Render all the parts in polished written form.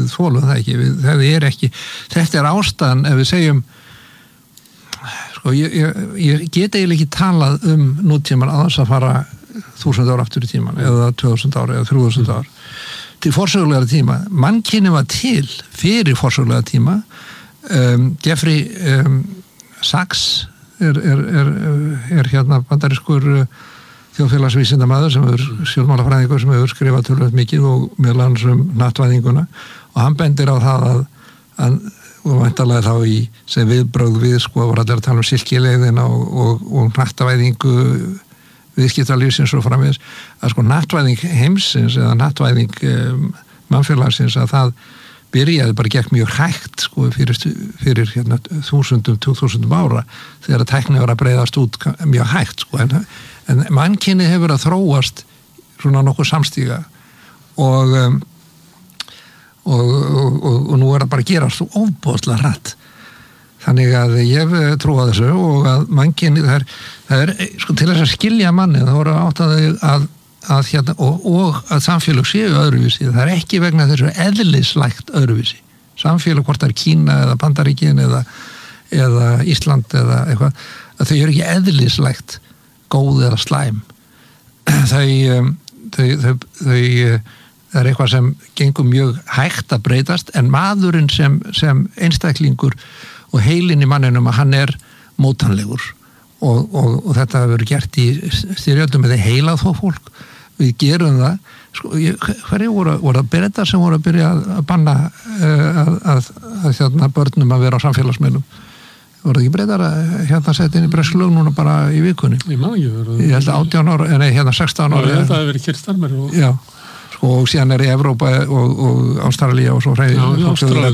þolum það ekki, þetta ástæðan ef við segjum sko, ég get eiginlega ekki talað nútíman að þess að fara 1000 ár aftur í tíman eða 2000 ár eða 3000 ár til forsögulega tíma. Mannkyni var til fyrir forsögulega tíma. Jeffrey Sachs er hérna bandarískur þjóðfélagsvísindamaður sem sjálfmálafræðingur sem hefur skrifað töluvert mikið og meðal annars hnattvæðinguna og hann bendir á það að og væntanlega þá í sem viðbrögð við sko var allir að tala silkileiðina og hnattvæðingu viðskiptalífsins og framvegis að sko hnattvæðing heimsins eða hnattvæðing mannfélagsins að það byrjaði bara gekk mjög hægt sko fyrir hérna 1000-2000 ára þegar að tækni var að breiðast út mjög hægt sko en mannkyni hefur að þróast svona nokkuð samstíga og nú það bara að gera svo ofboðslega hratt. Þannig að ég trúa þessu og að mannkyni það er sko til þess að skilja manni þá voru áttaði að hérna og að samfélög séu öðruvísi. Það er ekki vegna þessu eðlislægt öðruvísi. Samfélög hvort það er Kína eða Bandaríkin eða Ísland eða eitthvað að þau eru ekki eðlislægt góð eða slæm. Þau það er eitthvað sem gengur mjög hægt að breytast en maðurinn sem einstaklingur og heilinn í manninum að hann er mótanlegur og þetta hefur verið gert í styrjöldum með heilað þó fólk. Við gerum það. Sko, hverju voru það Bretar sem voru að byrja að banna að börnum að vera á samfélagsmiðlum? Voru það ekki Bretar að hérna setja inn í bresklög núna bara í vikunni? Ég má ekki verið. Ég held 18 ára, nei hérna 16 ára. Þetta hefur verið kert þar með. Já. Og síðan í Evrópa og Ástralía og svo þannig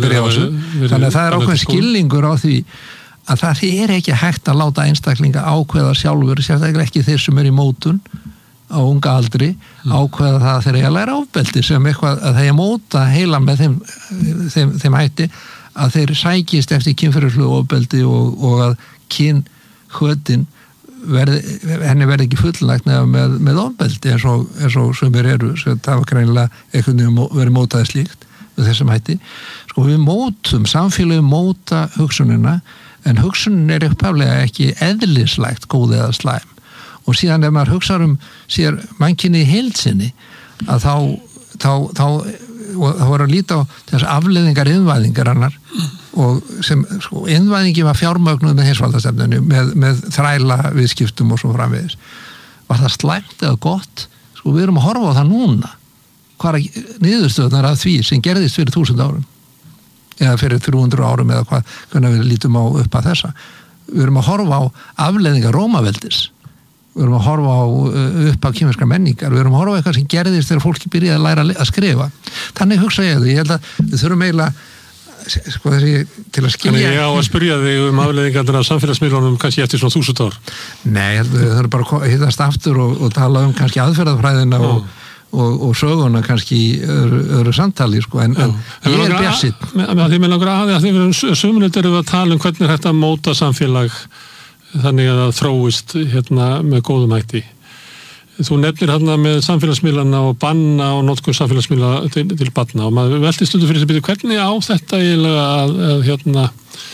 að það er ákveðin skilningur á því að það er ekki hægt að láta einstaklinga ákveða sjálfur, sérstaklega ekki þeir sem í mótun á unga aldri ákveða það þeir að læra ofbeldi sem eitthvað að þeir móta heila með þeim hætti að þeir sækist eftir kynferðislegu ofbeldi og að kynhvötin henni verði ekki fullnægt með ofbeldi eins og sumir eru það var greinilega eitthvað verið mótaði slíkt með þessum hætti sko við mótum, samfélagum móta hugsunina en hugsunin er upphaflega ekki eðlislægt góð eða slæm og síðan ef maður hugsar sér mannkyni í heild sinni að þá voru að líta á þess afleiðingar innvæðingar hennar og sem sko, innvæðingi var fjármögnuð með heimsvaldastefnunni með þræla viðskiptum og svo framvegis. Var það slæmt eða gott? Sko við erum að horfa á það núna. Hvað er niðurstöðunar af því sem gerðist fyrir 1000 árum? Eða fyrir 300 árum eða hvernig við lítum á upp að þessa. Við erum að horfa á afleiðingar Rómaveldis. Við erum að horfa á upp af kínverskar menningar. Við erum að horfa á eitthvað sem gerðist þegar fólki byrjaði að læra að skrifa. Þannig hugsa ég það. Ég held að við þurfum eiginlega sko þessi til að skilja. Þannig ég á að spyrja þig afleiðingarnar af samfélagsmiðlunum kannski eftir svona 1000 ár. Nei, það er bara að hittast aftur og tala kannski aðferðafræðina og söguna kannski öðru samtali sko en ég er bjartsýnn. Því mér langar að þið verðum sömuleitt erum við að tala hvernig þetta móta samfélag þannig að það þróist hérna með góðum hætti. Þú nefnir hérna með samfélagsmiðlana og banna og notkun samfélagsmiðla til barna og maður velti stundum fyrir sig hvernig á þetta eiginlega að hérna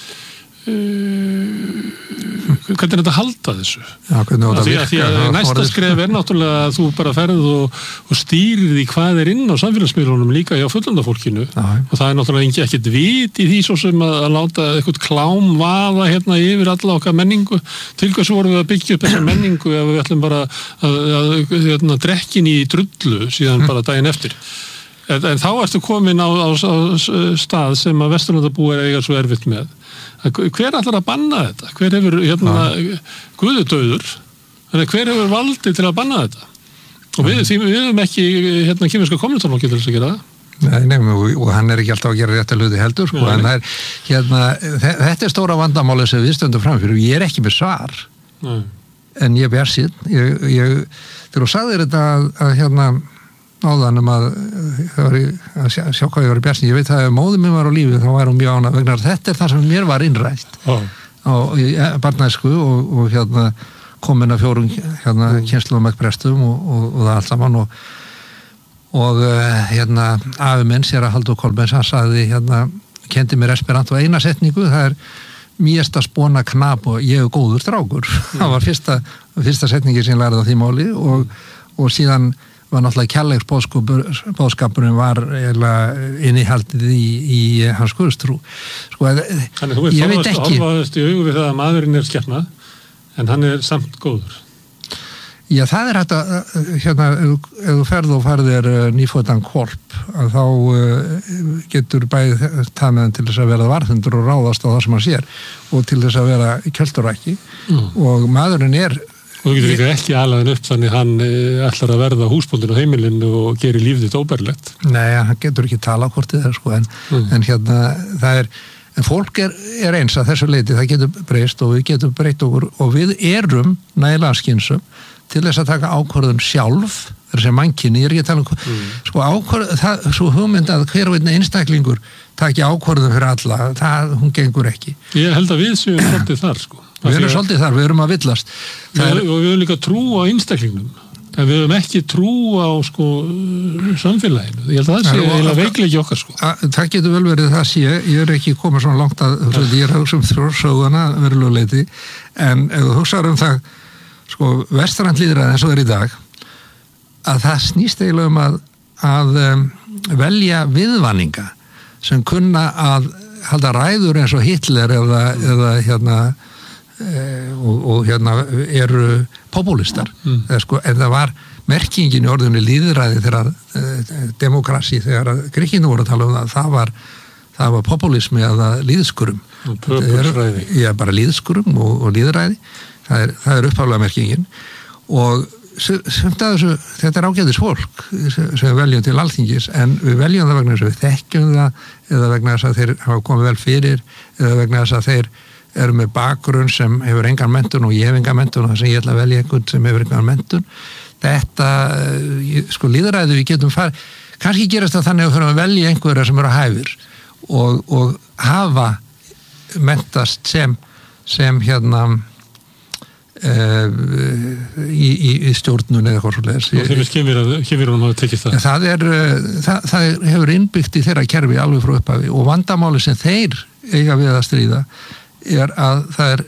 hvernig er þetta að halda þessu? Já, því að næsta skref er náttúrulega að þú bara ferð og stýrir því hvað er inn á samfélagsmiðlunum líka hjá fullorðna og það er náttúrulega ekkert vit í því svo sem að láta eitthvað klám vaða hérna yfir alla okkar menningu til hvers vorum við að byggja upp þessa menningu ef við ætlum bara að drekkin í drullu síðan bara daginn eftir en þá ertu komin á stað sem að Vesturlandabúar eiga svo erfitt með hver ætlar að banna þetta? Hver hefur guðudauður? Hver hefur valdi til að banna þetta? Og við höfum ekki kínverska kommunistarflokki til þess að gera það. Nei, og hann er ekki alltaf að gera rétt að hluti heldur, sko, en það er þetta er stóra vandamáli sem við stöndum fram fyrir og ég er ekki með svar. En ég er bjartsýnn. Þegar þú sagðir þetta að áðan að sjá hvað ég var í bjartsýnn. Ég veit að ef móðir minn var á lífi þá var hún mjög ánægð vegna þetta er það sem mér var innrætt á barnæsku og komin að 4 kynslóðum ekki prestum og það allt saman og afi minn séra Halldór Kolbens, hann sagði kendi mér esperanto eina setningu, það mesta spona knap og ég góður strákur. Það var fyrsta setningi sem ég lærði á því máli og síðan var náttúrulega kærleiksboðskapurinn var innihaldið í hans guðstrú. Þannig þú horfaðist í augu við það að maðurinn skepna, en hann samt góður. Já, það hægt að, ef þú ferðir nýfótan hvolp, þá getur bæðið það með hann til þess að vera varðhundur og ráðast á það sem hann sér og til þess að vera kjölturækki og maðurinn Og þú getur ekki alaðin upp þannig hann ætlar að verða húsbóndin á heimilinu og gerir líf þitt óbærilegt. Nei, hann getur ekki tala hvort þið en það en fólk eins að þessu leiti, það getur breyst og við getum breytt okkur og við erum nægilega skynsum til þess að taka ákvörðun sjálf, þessi mannkynni, ég ekki að tala ákvörðun, svo hugmynd að hver og einn einstaklingur taki ákvörðun fyrir alla, hún gengur ekki. Ég held að við séum svolítið þar, Við erum svolítið þar, við erum að villast. Og við höfum líka trú á einstaklingnum, en við höfum ekki trú á samfélaginu. Ég held að það sé eiginlega veikleiki okkar. Það getur vel verið það sé, ég ekki komið svona langt að ég hugsa þjóðsöguna verulega leiti, en ef þú hugsaður það, vestrænt lýðræði eins og í dag, að það snýst eiginlega að velja viðvanninga sem kunna að halda ræður eins og Hitler eða eru populistar. En það var merkingin í orðinu lýðræði þegar demokrasi, þegar Grikkinu voru að tala það var populismi eða lýðskurum. Já, bara lýðskurum og lýðræði. Það upphaflega merkingin og þetta ágætis fólk sem við veljum til Alþingis en við veljum það vegna þess að við þekkjum það eða vegna þess að þeir hafa komið vel fyrir eða vegna þess að þeir eru með bakgrunn sem hefur engan menntun og ég hef engan menntun og þess að ég ætla að velja einhvern sem hefur engan menntun. Þetta, lýðræði við getum farið, kannski gerast það þannig að við fyrir að velja einhverja sem eru hæfir og hafa menntast sem í stjórnun eða eitthvað svoleiðis. Og þeim kemur að tekið það. Það hefur innbyggt í þeirra kerfi alveg frá upphafi og vandamáli sem þeir eiga við að stríða að það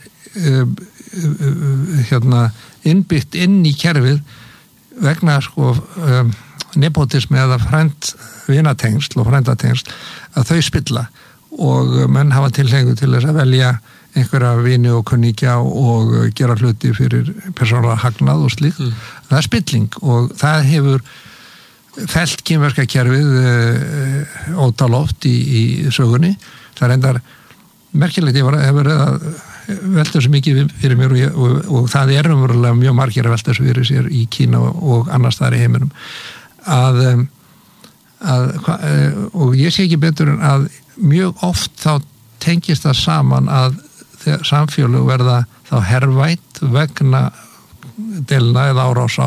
innbyggt inn í kerfið vegna nepotismi eða vinatengsl og frændatengsl að þau spilla og menn hafa tilhengu til þess að velja einhverja vini og kunningja og gera hluti fyrir persónulega hagnað og slíkt. Það spilling og það hefur fellt kínverska kerfið ótal-oft í sögunni. Það reyndar merkilegt, ég hef verið að velta þessu mikið fyrir mér og það umverulega mjög margir að velta þessu fyrir sér í Kína og annars staðar í heiminum og ég sé ekki betur en að mjög oft þá tengist það saman að samfélög verða þá hervætt vegna delna eða árása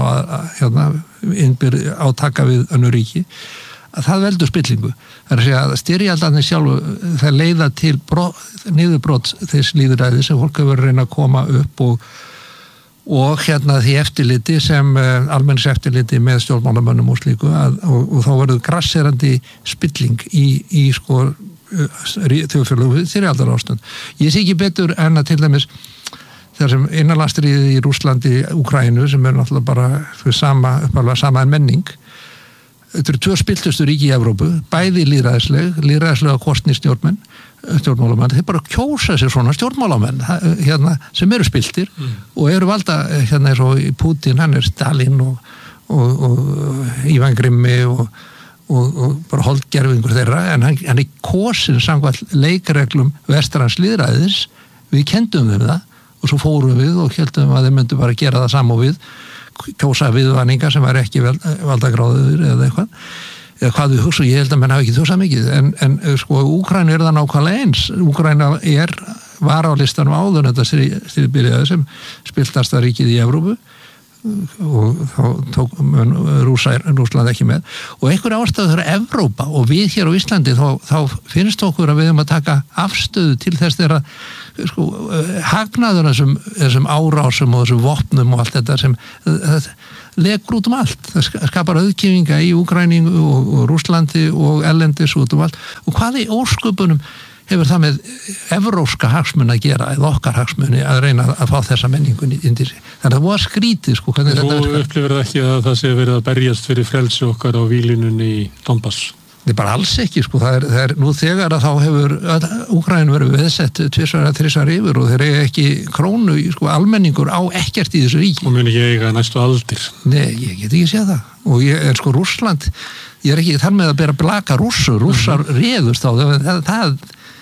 átaka við önnur ríki að það veldur spillingu. Það er að segja að styrjaldarnir sjálfu það leiða til niðurbrots þess lýðræði sem fólk hefur reyna að koma upp og því eftirliti sem almenns eftirliti með stjórnmálamönnum og slíku og þá verður grasserandi spilling í þjóðfélögu styrjaldar ástand. Ég sé ekki betur en að til dæmis þar sem innanlandsstríðið í Rússlandi, Úkraínu sem náttúrulega bara uppalega sama en menning. Þetta eru 2 spiltustu ríki í Evrópu, bæði lýðræðislega kostni stjórnmálamenn, þeir bara kjósa sér svona stjórnmálamenn sem eru spiltir og eru valda eins og Putin, hann Stalin og Ivan Grimmi og bara holdgerfingur þeirra en hann kosin samkvæmt leikreglum vestrans lýðræðis, við kendum þeim það og svo fórum við og heldum að þeir myndu bara gera það saman við kjósa viðvanningar sem var ekki valdagráður eða eitthvað eða hvað við hugsa, ég held að menn hafi ekki þjósað mikið en Úkraínu það nákvæmlega eins. Úkraína var á listanum áður þetta stríðbyrjaði sem spiltasta ríkið í Evrópu og þá tók Rússland ekki með og einhver ástæður þeirra Evrópa og við hér á Íslandi þá finnst okkur að við að taka afstöðu til þess þeirra hagnaður þessum árásum og þessum vopnum og allt þetta sem lekur út allt, það skapar auðkýfinga í Úkraínu og Rússlandi og erlendis út allt og hvað í ósköpunum hefur það með evrópska hagsmuni að gera eða okkar hagsmuni að reyna að fá þessa menningun índir sig. Þannig að það var skrítið sko. Þú upplifir það ekki að það sé verið að berjast fyrir frelsi okkar á vílinunni í Donbass? Það er bara alls ekki sko. Það er nú þegar að þá hefur Úkraínu verið veðsett 2-3 yfir og þeir eiga ekki krónu sko, almenningur á ekkert í þessu ríki. Og muni ekki eiga næstu aldir? Nei, ég get ekki séð það. Og ég er sko Rússland, ég er ekki þar með að bera blaka rússar réðust á það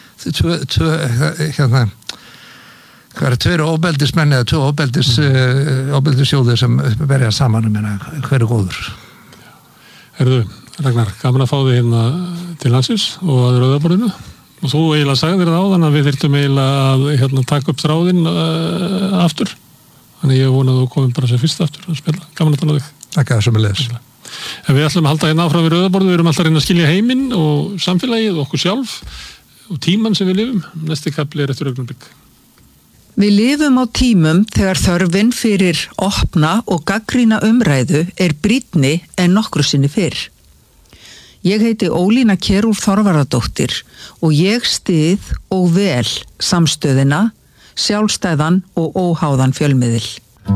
hérna hvað er tveir óbeldismenn eða tvö óbeldissjóðir sem berja saman hver góður. Herðu, Ragnar, gaman að fá þig hérna til landsins og að Rauðaborðinu og þú eiginlega sagði þér það áðan að við þyrftum eiginlega að taka upp þráðinn aftur, þannig ég vona að þú komum bara sem fyrst aftur að spila. Gaman að tala þig. Takk að það sem er leðis. En við ætlum að halda hérna áfram við Rauðaborðu, við erum alltaf að reyna að skilja heiminn og samfélagið og okkur sjálf og tímann sem við lifum. Næsti kapli eftir augnablik. Við lifum á tímum þegar þörfin fyrir opna og gagnrýna umræðu brýnni en nokkru sinni fyrr. Ég heiti Ólína Kjerúlf Þorvarðardóttir og ég styð og vel samstöðina, sjálfstæðan og óháðan fjölmiðil.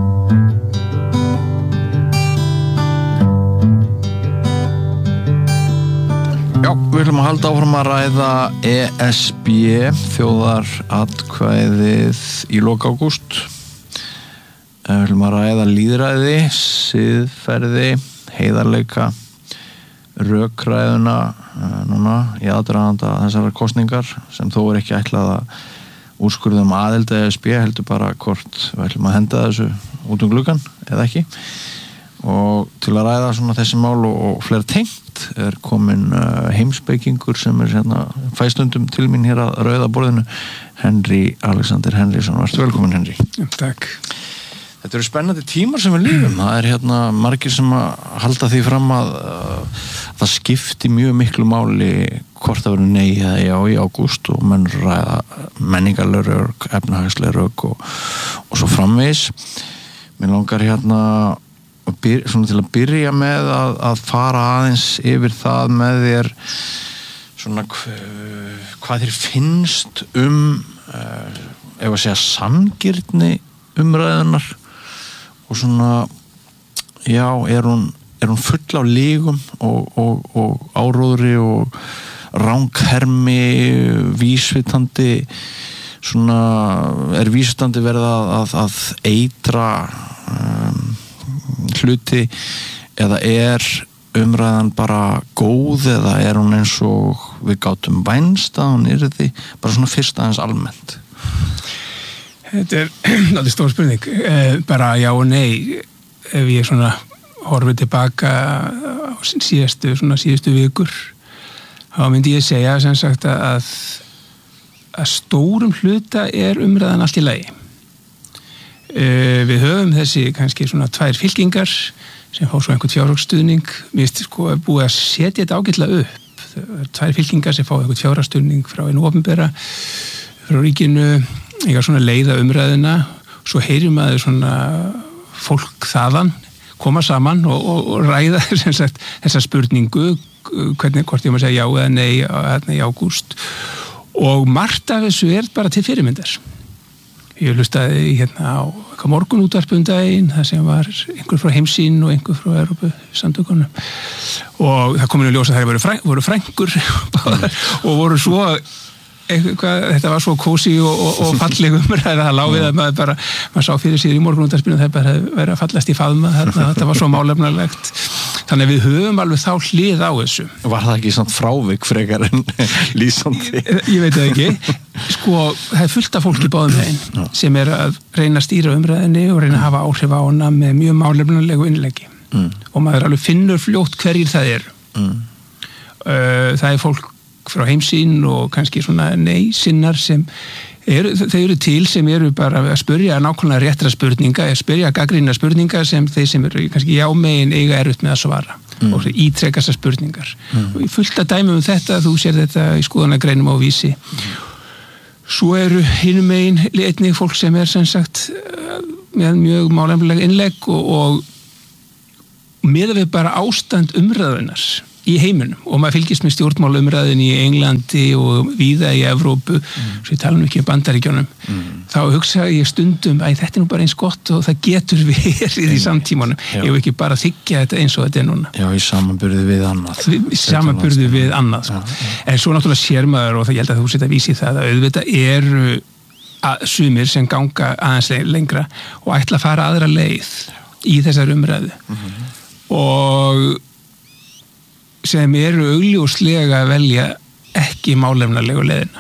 Já, við ætlum að halda áfram að ræða ESB, þjóðaratkvæðið í lok ágúst. Við ætlum að ræða lýðræði, siðferði, heiðarleika, rökræðuna núna í aðdraganda þessara kosningar sem þó ekki ætlað að úrskurða aðild ESB, heldur bara hvort við ætlum að henda þessu út gluggann eða ekki. Og til að ræða svona þessi mál og fleira tengt komin heimspekingur sem hérna fæstundum til mín hér að Rauðaborðinu, Henry Alexander Henriksson. Varstu velkomin, Henry. Takk. Þetta eru spennandi tímar sem við lifum. Það hérna margir sem að halda því fram að það skipti mjög miklu máli hvort það verður nei eða já í ágúst og menn ræða menningarleg rök, efnahagsleg rök og svo framvegis. Mér langar hérna svona til að byrja með að fara aðeins yfir það með þér svona hvað þér finnst ef að segja sanngirni umræðunar og svona já, er hún full af lygum og áróðri og ranghermi, vísvitandi svona vísvitandi verið að eitra hluti eða umræðan bara góð eða hún eins og við gátum vænst að hún yrði bara svona fyrst aðeins almennt? Þetta náttúrulega stór spurning, bara já og nei. Ef ég svona horfið tilbaka á síðustu vikur þá myndi ég segja sem sagt að stórum hluta umræðan allt í lagi. Við höfum þessi kannski svona 2 fylkingar sem fá svo einhvern fjárhagsstuðning. Mér finnst sko búið að setja þetta ágætlega upp. Það eru 2 fylkingar sem fá einhvern fjárhagsstuðning frá hinu opinbera, frá ríkinu, eitthvað svona leiða umræðina. Svo heyrum maður svona fólk þaðan koma saman og ræða sem sagt þessa spurningu, hvort ég má segja já eða nei í ágúst. Og margt af þessu bara til fyrirmyndar. Ég hlustaði hérna á morgunútvarp daginn, það sem var einhver frá Heimsýn og einhver frá Evrópu samtökunum. Og það kom inn í ljós að þær voru frængur og voru svo þetta var svo kósí og falleg umræða, það lá við að maður sá fyrir sér í morgunútvarpinu það bara verið að fallast í faðma, þetta var svo málefnarlegt. Þannig að við höfum alveg þá hlið á þessu. Var það ekki svona frávik frekar en lýsandi? Ég veit það ekki. Sko, það er fullt af fólki báðum megin sem að reyna að stýra umræðinni og reyna að hafa áhrif á hana með mjög málefnarlegu innleggi. Og maður alveg finnur fljótt hverjir það eru. Það er fólk frá Heimsýn og kannski svona nei-sinnar sem þau eru til sem eru bara að spyrja nákvæmlega réttra spurninga, spyrja gagnrýna spurninga sem þeir sem eru kannski jámegin eiga erfitt með að svara og ítrekka þessar spurningar. Og í fullt að dæmi þetta, þú sér þetta í skoðanagreinum á Vísi. Svo eru hinum megin einnig fólk sem sem sagt með mjög málefnaleg innlegg og miðað við bara ástand umræðunar í heiminum og maður fylgist með stjórnmálumræðin í Englandi og víða í Evrópu, svo ég tala ekki um Bandaríkjunum, þá hugsa ég stundum að þetta nú bara eins gott og það getur verið í samtímanum. Ég vil ekki bara þykja þetta eins og þetta núna. Já, í samanburði við annað. Samanburði við annað, sko. En svo náttúrulega sér maður, og það ég held að þú setja að vísi það, að auðvitað eru sumir sem ganga aðeins lengra og ætla að fara aðra leið í þessar umræðu. Og sem eru augljóslega að velja ekki málefnalegu leiðina.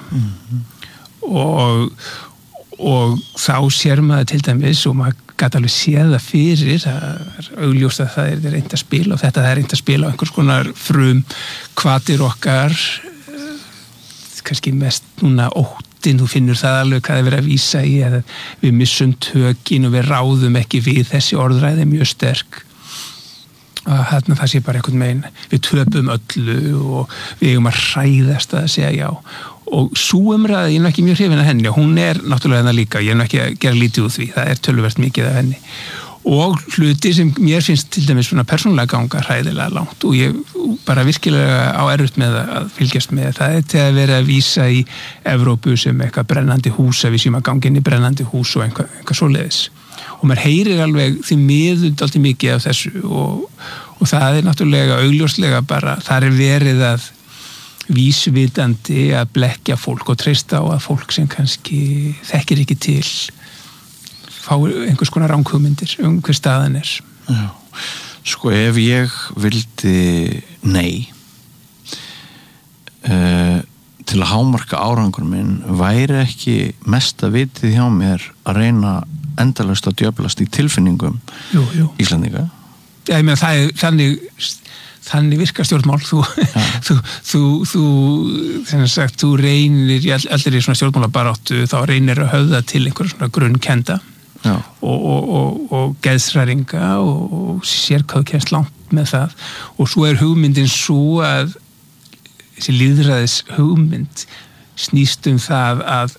Og þá sér maður til dæmis og maður gæti alveg séð það fyrir, það er augljóst að það er reynt að spila og þetta er reynt að spila á einhvers konar hvatir okkar, kannski mest núna óttinn, þú finnur það alveg hvað er verið að vísa í, að við missum tökin og við ráðum ekki við þessi orðræði mjög sterk. Þarna það sé bara einhvern megin, við töpum öllu og við eigum að hræðast að segja já. Og sú umræða, ég er ekki mjög hrifin af henni og hún er náttúrulega hennar líka, ég er ekki að gera lítið úr því, það er töluvert mikið af henni. Og hluti sem mér finnst til dæmis svona persónulega ganga hræðilega langt og ég bara virkilega á erfitt með að fylgjast með það er til að vera að vísa í Evrópu sem eitthvað brennandi hús, að við séum að ganga inn í brennandi hús og eitthvað svoleiðis. Og maður heyrir alveg því miður alltaf mikið af þessu og það er náttúrulega augljóslega bara, það er verið að vísvitandi að blekkja fólk og treysta á að fólk sem kannski þekkir ekki til fá einhvers konar ranghugmyndir hver staðan er. Já, sko ef ég vildi nei til að hámarka árangur minn væri ekki mesta vitið hjá mér að reyna endalaust að djöflast í tilfinningum Íslendinga. Já, ég meina það er þannig virkar stjórnmál, þú reynir í allri svona stjórnmálabaráttu, þá reynir að höfða til einhverja svona grunnkenda og geðsræringa og sér hvað kemst langt með það og svo er hugmyndin svo að þessi lýðræðis hugmynd snýst það að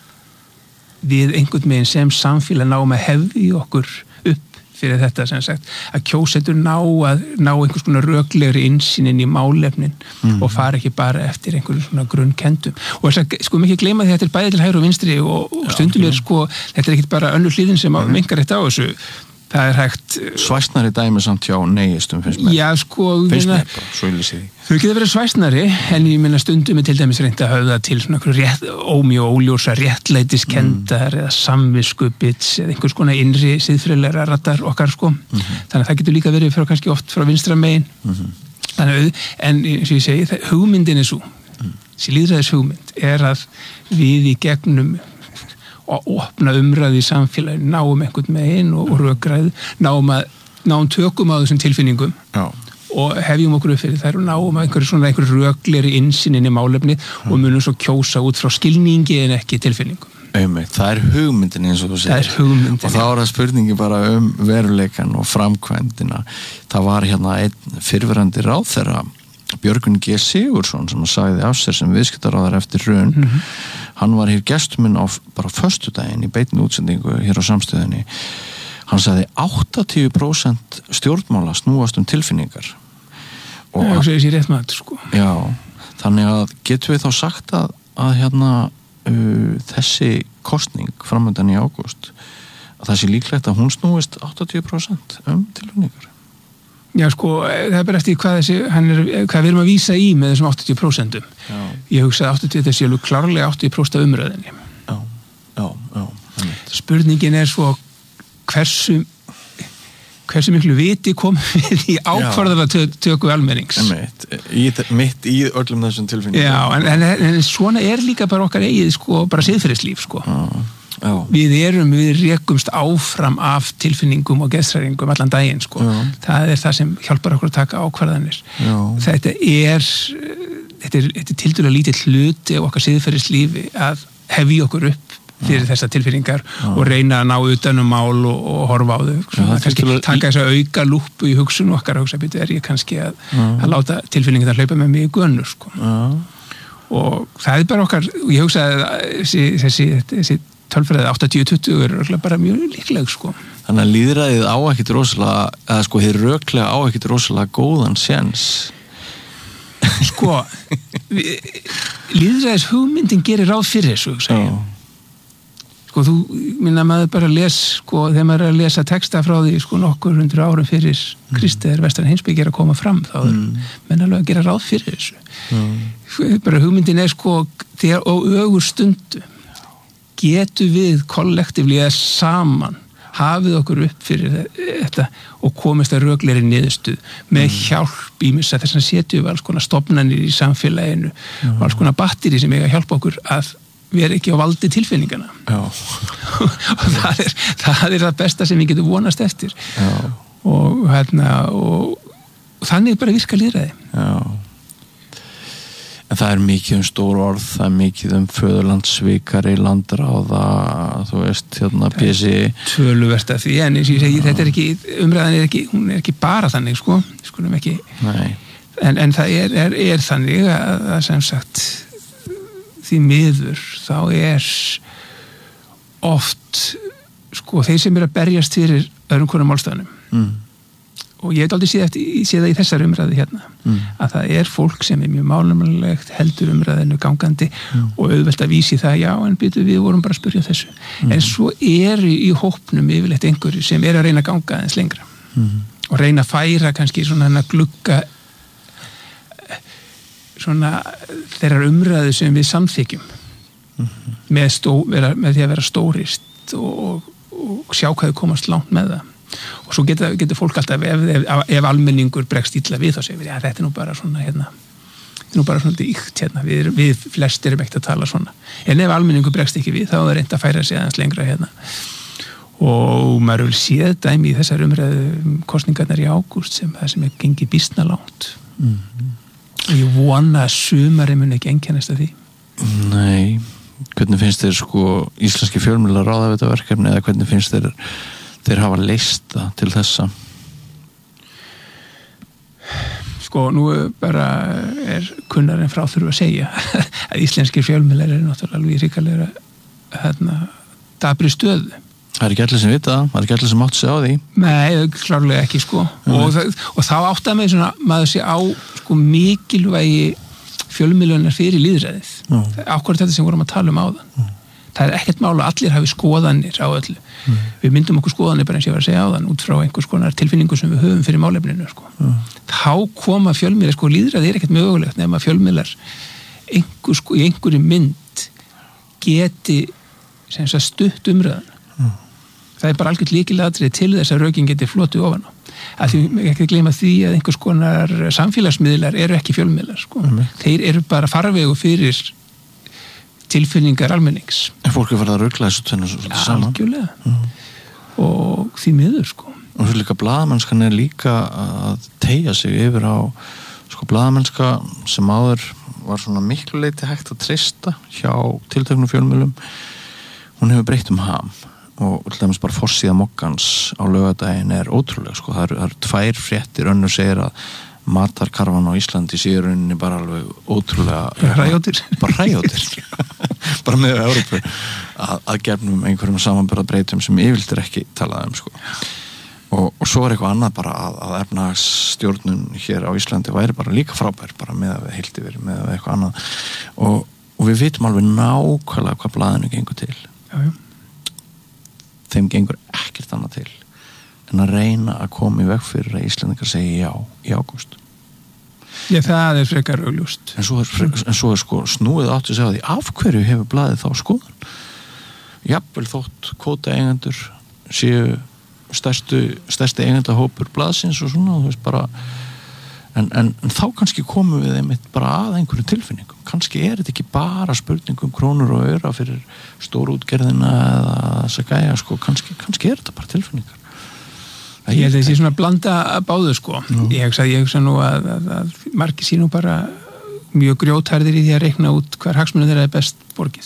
við einhvern veginn sem samfélag náum að hefði okkur upp fyrir þetta sem sagt, að kjósendur ná einhvers konar röklegri innsýnin í málefnin og fara ekki bara eftir einhverjum svona grunnkendum og þess að sko mikið gleyma því að þetta er bæði til hægri og vinstri og stundum er sko, þetta er ekki bara önnur hlýðin sem mingar þetta á þessu, það er hægt svæsnari dæmi samt hjá neiistum finnst mér. Já sko, finnst mér bara, svo ég lýsi því. Þau geta verið svæsnari, en ég meina stundum er til dæmis reynd að höfða til svona ómjög óljósa réttlætiskendar eða samviskubits eða einhvers konar innri siðfræðilegra rattar okkar sko. Þannig að það getur líka verið frá kannski oft frá vinstra megin. Þannig að, en eins og ég segi, hugmyndin er svo, þessi lýðræðis hugmynd er að við í gegnum og opna umræði í samfélagi, náum einhvern megin og rökræð, náum tökum á þessum tilfinningum. Já. Og hefjum okkur upp fyrir þær og náum einhver röklegri innsýnin í málefni og munum svo kjósa út frá skilningi en ekki tilfinningum. Það er hugmyndin eins og þú segir. Það er hugmyndin. Og þá er það spurningi bara veruleikan og framkvæmdina. Það var hérna einn fyrrverandi ráðherra, Björgvin G. Sigurðsson, sem sagði af sér sem viðskiptaráðherra eftir hrun. Hann var hér gestur minn á bara föstudaginn í beinni útsendingu hér á Samstöðinni. Hann sagði 80% stjórnmála snúast tilfinningar. Og það er þessi rétt maður, sko. Já, þannig að getum við þá sagt að hérna þessi kosning framöndan í ágúst, að það sé líklegt að hún snúist 80% tilfinningar. Já, sko, það er bara eftir hvað við erum að vísa í með þessum 80%. Já. Ég hugsa að 80% þessi alveg klárlega 80% af umræðinni. Já. Spurningin er svo hversu miklu viti komum við í ákvarðarlega töku almennings. Mitt í öllum þessum tilfinningum. Já, en svona er líka bara okkar eigið, sko, bara siðferðislíf, sko. Já. Við rekumst áfram af tilfinningum og geðsræringum allan daginn, sko. Já. Það er það sem hjálpar okkur að taka ákvarðanir. Já. Þetta er tildulega lítið hluti á okkar siðferðislífi að hefja okkur upp fyrir þessar tilfinningar og reyna að ná utanum mál og horfa á þau. Kannski taka þess að auka lúpu í hugsun okkar og hugsa, er ég kannski að láta tilfinningar hlaupa með mig í gönur, sko. Og það er bara okkar, ég hugsa að þessi tölfræði 80-20 er bara mjög líkleg, sko. Þannig að lýðræðið á ekkert rosalega, eða sko hér röklega á ekkert rosalega góðan séns. Sko, lýðræðis hugmyndin gerir ráð fyrir þessu, segja. Sko, þú minna maður bara sko, þegar maður er að lesa texta frá því, sko, nokkur 100 árum fyrir Kristi er vestræn heimspeki að koma fram, þá menn alveg að gera ráð fyrir þessu. Bara hugmyndin er, sko, þegar á ögur stundu getum við kollektíflega saman hafið okkur upp fyrir þetta og komist að röglegri niðurstuð með hjálp í missa þess að setjum við alls konar stofnanir í samfélaginu og alls konar batteri sem eiga að hjálpa okkur að vera ekki á valdi tilfinningana. Og það er það besta sem við getum vonast eftir. Og þannig bara virka lýðræði. En það er mikið stór orð, það er mikið föðurlandssvikari, landráða, þú veist, PSI. Töluvert af því, en eins og ég segi, þetta er ekki, umræðan hún er ekki bara þannig, sko, skulum ekki. Nei. En það er þannig að sem sagt, því miður, þá er oft, sko, þeir sem að berjast fyrir öðrum konum málstafnum. Og ég hef aldrei séð það í þessar umræði hérna, að það er fólk sem er mjög málumlegt, heldur umræðinu gangandi og auðvelt að vísi það, já, en við vorum bara að spyrja þessu. En svo eru í hópnum yfirleitt einhverju sem er að reyna að ganga aðeins lengra og reyna að færa kannski svona hann að glugga svona þeirrar umræðu sem við samþykjum með því að vera stórist og sjá hvað þau komast langt með það. Og svo getur fólk alltaf ef almenningur bregst illa við þá segir við, já, þetta er nú bara svona hérna, þetta er nú bara svona ykt hérna, við flest erum ekkert að tala svona, en ef almenningur bregst ekki við þá er það reynd að færa sig aðeins lengra hérna og maður vil séð dæmi í þessar umræðu kosningarnar í ágúst sem það sem er gengið býsna langt og ég vona að sumari mun ekki einkennast af því. Nei, hvernig finnst þér sko íslenski fjölmiðlar ráða við þetta verkefni eða hvernig finnst þeir hafa leyst það til þessa? Sko, nú bara er kunnar en frá þurfa að segja að íslenskir fjölmiðlar eru náttúrulega alveg ríkalega dabri stöðu. Það er ekki allir sem vita það, það er ekki allir sem átt sig á því. Nei, klárlega ekki, sko. Og þá átt að með svona, maður sé á sko mikilvægi fjölmiðlunar fyrir lýðræðið. Ákvörð þetta sem vorum að tala áðan. Það er ekkert mála að allir hafi skoðanir á öllu. Við myndum okkur skoðanir bara eins og ég var að segja áðan út frá einhvers konar tilfinningu sem við höfum fyrir málefninu, sko. Þá koma fjölmiðlar, sko, lýðræði er ekkert mögulegt nema fjölmiðlar í einhverju mynd geti sem sagt stutt umræðan. Það er bara algjört lykilatriði til þess að rökin geti flotið ofan á. Að því ekki gleyma því að einhvers konar samfélagsmiðlar eru ekki fjölmiðlar, sko. Þeir eru bara farvegu fyrir tilfinningar almennings. En fólk er farið að rugla þessu tvennu saman. Algjörlega. Og því miður, sko. Og svo líka blaðamennskan er líka að teygja sig yfir á sko blaðamennska sem áður var svona miklu leyti hægt að treysta hjá tilteknum fjölmiðlum. Hún hefur breytt ham og til dæmis bara forsíða mokkans á laugardaginn er ótrúlega, sko. Það eru 2 fréttir, önnur segir að matarkarfan á Íslandi séu rauninni bara alveg ótrúlega hræjóttir bara með Evrópu að gefnum einhverjum samanburðarbreytum sem yfirleitt er ekki talað sko. og svo er eitthvað annað bara að efnahagsstjórnun hér á Íslandi væri bara líka frábær bara með að við heilti verið með að eitthvað annað og við vitum alveg nákvæmlega hvað blaðinu gengur til. Já. Þeim gengur ekkert annað til en að reyna að koma í veg fyrir að Íslendingar segi já í ágúst. Já, það er frekar augljóst. En svo er sko snúið átt að segja því af hverju hefur blaðið þá skoðun? Jafnvel þótt kvótaeigendur séu stærsti eigendahópur blaðsins og svona, þú veist bara en þá kannski komum við einmitt bara að einhverju tilfinningum. Kannski er þetta ekki bara spurningum krónur og aura fyrir stórútgerðina eða þess að gæja, sko, kannski er þetta bara tilfinningar. Ég held að þessi svona blanda báðu, sko. Ég hugsa nú að margir sín nú bara mjög grjótharðir í því að reikna út hver hagsmunum þeirra er best borgið.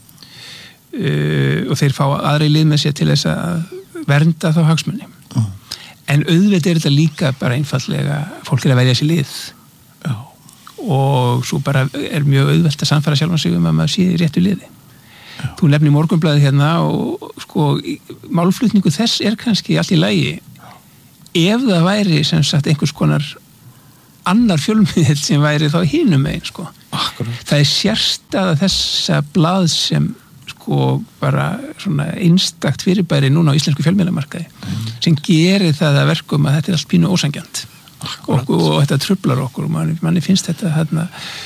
Og þeir fá aðra í lið með sér til þess að vernda þá hagsmuni. En auðvitað er þetta líka bara einfallega fólk er að velja sér lið. Og svo bara er mjög auðvelt að sannfæra sjálfan sig að maður sé í réttu liði. þú nefnir Morgunblaðið hérna og sko málflutningu þess kannski allt í lagi ef það væri sem sagt einhvers konar annar fjölmiðill sem væri þá hinum megin sko. Akkurat. Það sérstæða þessa blað sem sko bara svona einstakt fyrirbæri núna á íslensku fjölmiðlamarkaði sem gerir það að verkum að þetta allt pínu ósangjant og þetta truflar okkur og manni finnst þetta hérna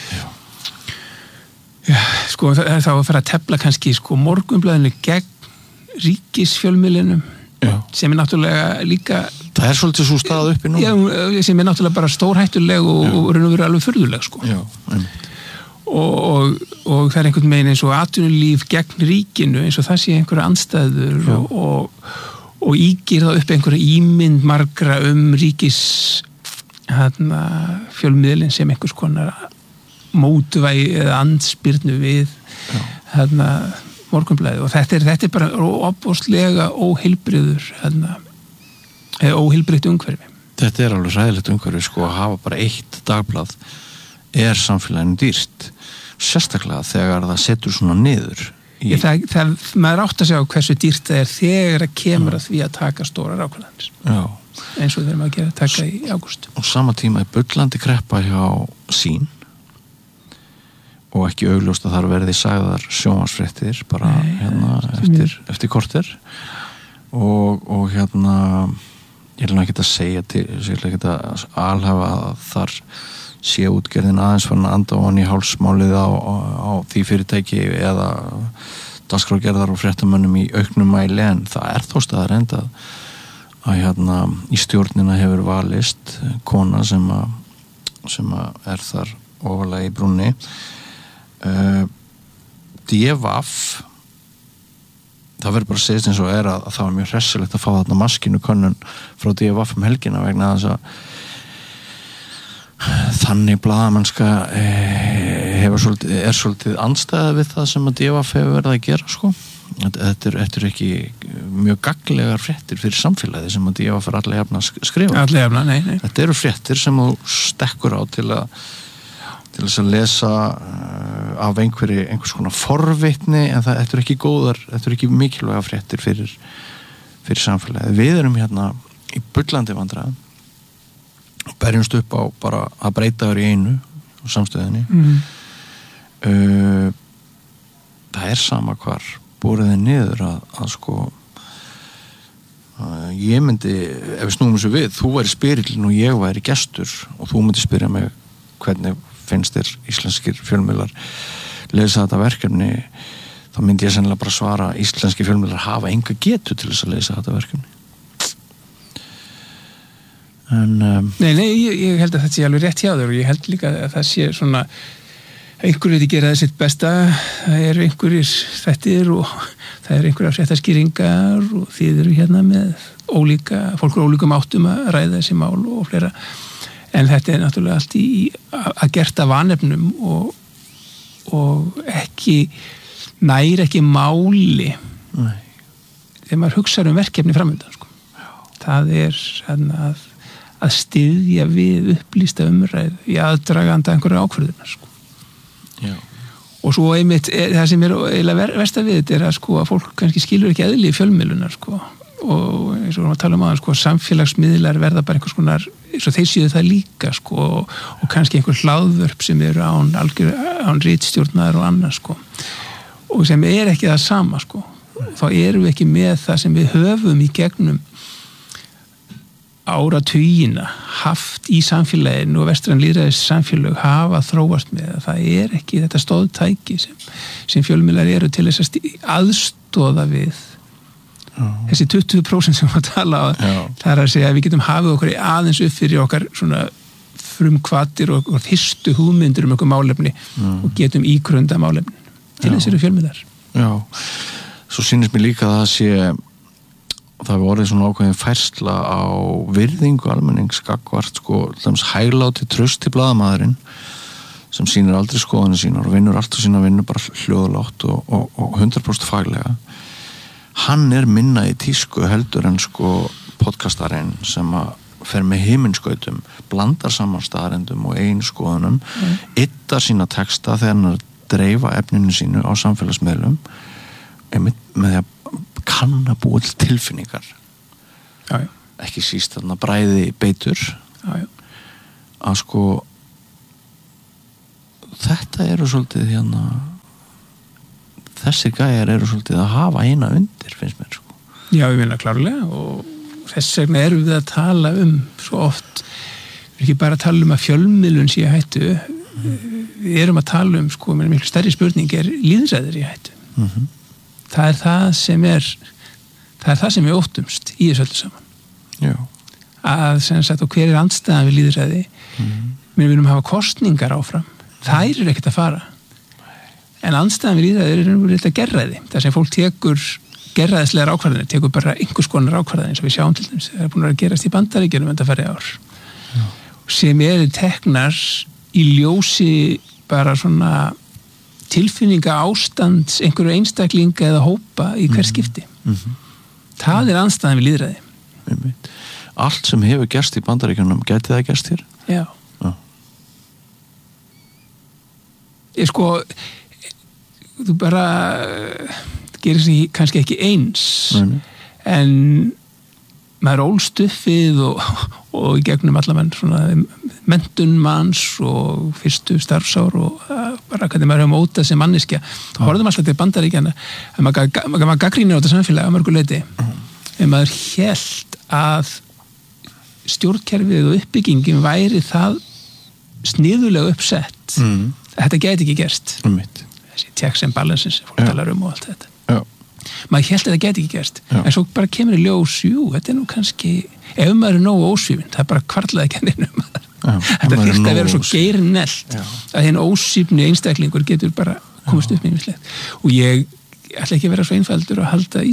já, sko það er þá að fara að tefla kannski sko Morgunblaðinu gegn ríkisfjölmiðlinum sem náttúrulega líka það svolítið svo stað uppi nú já, sem náttúrulega bara stórhættuleg og raun og veru alveg furðuleg sko já, og það er einhvern veginn eins og atvinnulíf gegn ríkinu eins og það sé einhverja andstæður og ígir það upp einhverja ímynd margra ríkis fjölmiðlinn sem einhvers konar mótvægi eða andspyrnu við Morgunblaðið og þetta er bara opbóðslega óheilbriður eða óheilbriðt umhverfi. Þetta er alveg hræðilegt umhverfi sko að hafa bara eitt dagblað er samfélaginu dýrt sérstaklega þegar það setur svona niður maður átt að sjá hversu dýrt það er þegar að kemur að því að taka stórar ákvarðanir eins og þegar maður taka í ágúst og sama tíma er bullandi kreppa hjá Sýn og ekki augljóst að þar verði sagðar sjónvarpsfréttir bara eftir korter og hérna ég vil ekki að segja til ég vil ekki að alhafa að þar sé útgerðin aðeins fann að anda ofan í hálsmálið á því fyrirtæki eða dagskrárgerðar og fréttamönnum í auknum mæli en það er þó staðar að hérna í stjórnina hefur valist kona sem er þar ofalega í brúnni DVAF það verður bara að segja eins og að það var mjög hressilegt að fá þarna maskínu könnun frá DVAF helgina vegna þess að þannig blaðamennska er svolítið andstæða við það sem að DVAF hefur verið að gera sko. Þetta er ekki mjög gagnlegar fréttir fyrir samfélagi sem að DVAF er allir jafna að skrifa nei. Þetta eru fréttir sem þú stekkur á til þess að lesa af einhvers konar forvitni en þetta er ekki mikilvæga fréttir fyrir samfélagi. Við erum hérna í bullandi vandræðum berjumst upp á bara að breyta þér í einu á samstöðinni það er sama hvar búriði niður að sko ég myndi, ef við snúum þessu við þú væri spyrillin og ég væri gestur og þú myndi spyrja mig hvernig finnst þér íslenskir fjölmiðlar lesa þetta verkefni þá myndi ég sennilega bara svara íslenskir fjölmiðlar hafa enga getu til þess að lesa þetta verkefni en Nei, ég held að þetta sé alveg rétt hjá þér og ég held líka að það sé svona einhverju þetta gera sitt besta það eru einhverjir þættir og það eru einhverjar fréttaskýringar og þið eru hérna með fólk úr ólíkum áttum að ræða þessi mál og fleira en þetta er náttúrulega allt að gert af vanefnum og nær ekki máli þegar maður hugsaður verkefni framöndan sko. Það er að styðja við upplýsta umræðu í aðdraganda einhverju ákvörðunar sko. Og svo einmitt það sem er eiginlega versta við þetta er að fólk kannski skilur ekki eðli í fjölmiðlunar sko. Og eins og við tala um aðeins samfélagsmiðlar verða bara einhvers konar eins og þeir séu það líka sko, og kannski einhver hlaðvörp sem eru án ritstjórnar og annars sko. Og sem er ekki það sama sko. Þá erum við ekki með það sem við höfum í gegnum áratugina haft í samfélaginu og vestræn lýðræðis samfélag hafa þróast með það er ekki þetta stóðtæki sem fjölmiðlar eru til þess að aðstóða við þessi 20% sem við tala á það er að segja að við getum hafið okkur aðeins upp fyrir okkar svona frumkvatir og fyrstu hugmyndir okkur málefni og getum ígrunda málefni til þess eru fjölmiðlar Já, svo sýnist mér líka að það sé það hefur orðið svona ákveðin færsla á virðingu almenningsgagvart sko, hægláti trausti blaðamaðurinn sem sýnir aldrei skoðanir sínar og vinnur allt og sína vinnu bara hljóðlátt og 100% faglega hann er minna í tísku heldur en sko podcastarinn sem að fer með himinskautum blandar saman staðarendum og eigin skoðunum yttar sína texta þegar hann er að dreifa efninu sínu á samfélagsmiðlum með að kanna búa til tilfinningar ekki síst þarna bræði beitur að sko þetta eru svolítið þessir gæjar eru svolítið að hafa eina undir, finnst mér sko. Já, ég meina klárlega og þess vegna erum við að tala svo oft, við erum ekki bara að tala að fjölmiðlun sé að hættu við erum að tala sko, miklu stærri spurning lýðræðir í hættu það er það sem við óttumst í þessu öllu saman Já. Að sem sagt og hver andstæðan við lýðræði við viljum hafa kosningar áfram þær eru ekkert að fara en andstæðan við lýðræði eru þetta gerræði það sem fólk tekur gerræðislegar ákvarðanir tekur bara einhvers konar ákvarðanir sem við sjáum til dæmis það er búin að gerast í Bandaríkjunum undanfarið ár sem eru teknar í ljósi bara svona tilfinninga ástands einhverju einstaklinga eða hópa í hver skipti það er andstæðan við lýðræði Allt sem hefur gerst í Bandaríkjunum gæti það gerst hér? Já Ég sko þú bara gerir sig kannski ekki eins en maður ólst upp við og í gegnum allavega svona menntun manns og fyrstu starfsár og bara hvernig maður hefur mótað sem manneskja þá horfðum alltaf til Bandaríkjana að maður gaggrínir á þetta samfélag að mörgu leyti en maður hélt að stjórnkerfið og uppbyggingin væri það sniðulega uppsett þetta gæti ekki gerst þessi checks and balances sem fólk talar og allt þetta maður hélt að það gæti ekki gerst en svo bara kemur í ljós þetta nú kannski, ef maður nógu ósvífin það bara kvarlaði ekki henni þetta þyrfti að vera svo geirnelt að henni ósvífni einstaklingur getur bara komast upp með einmislegt og ég ætla ekki að vera svo einfaldur að halda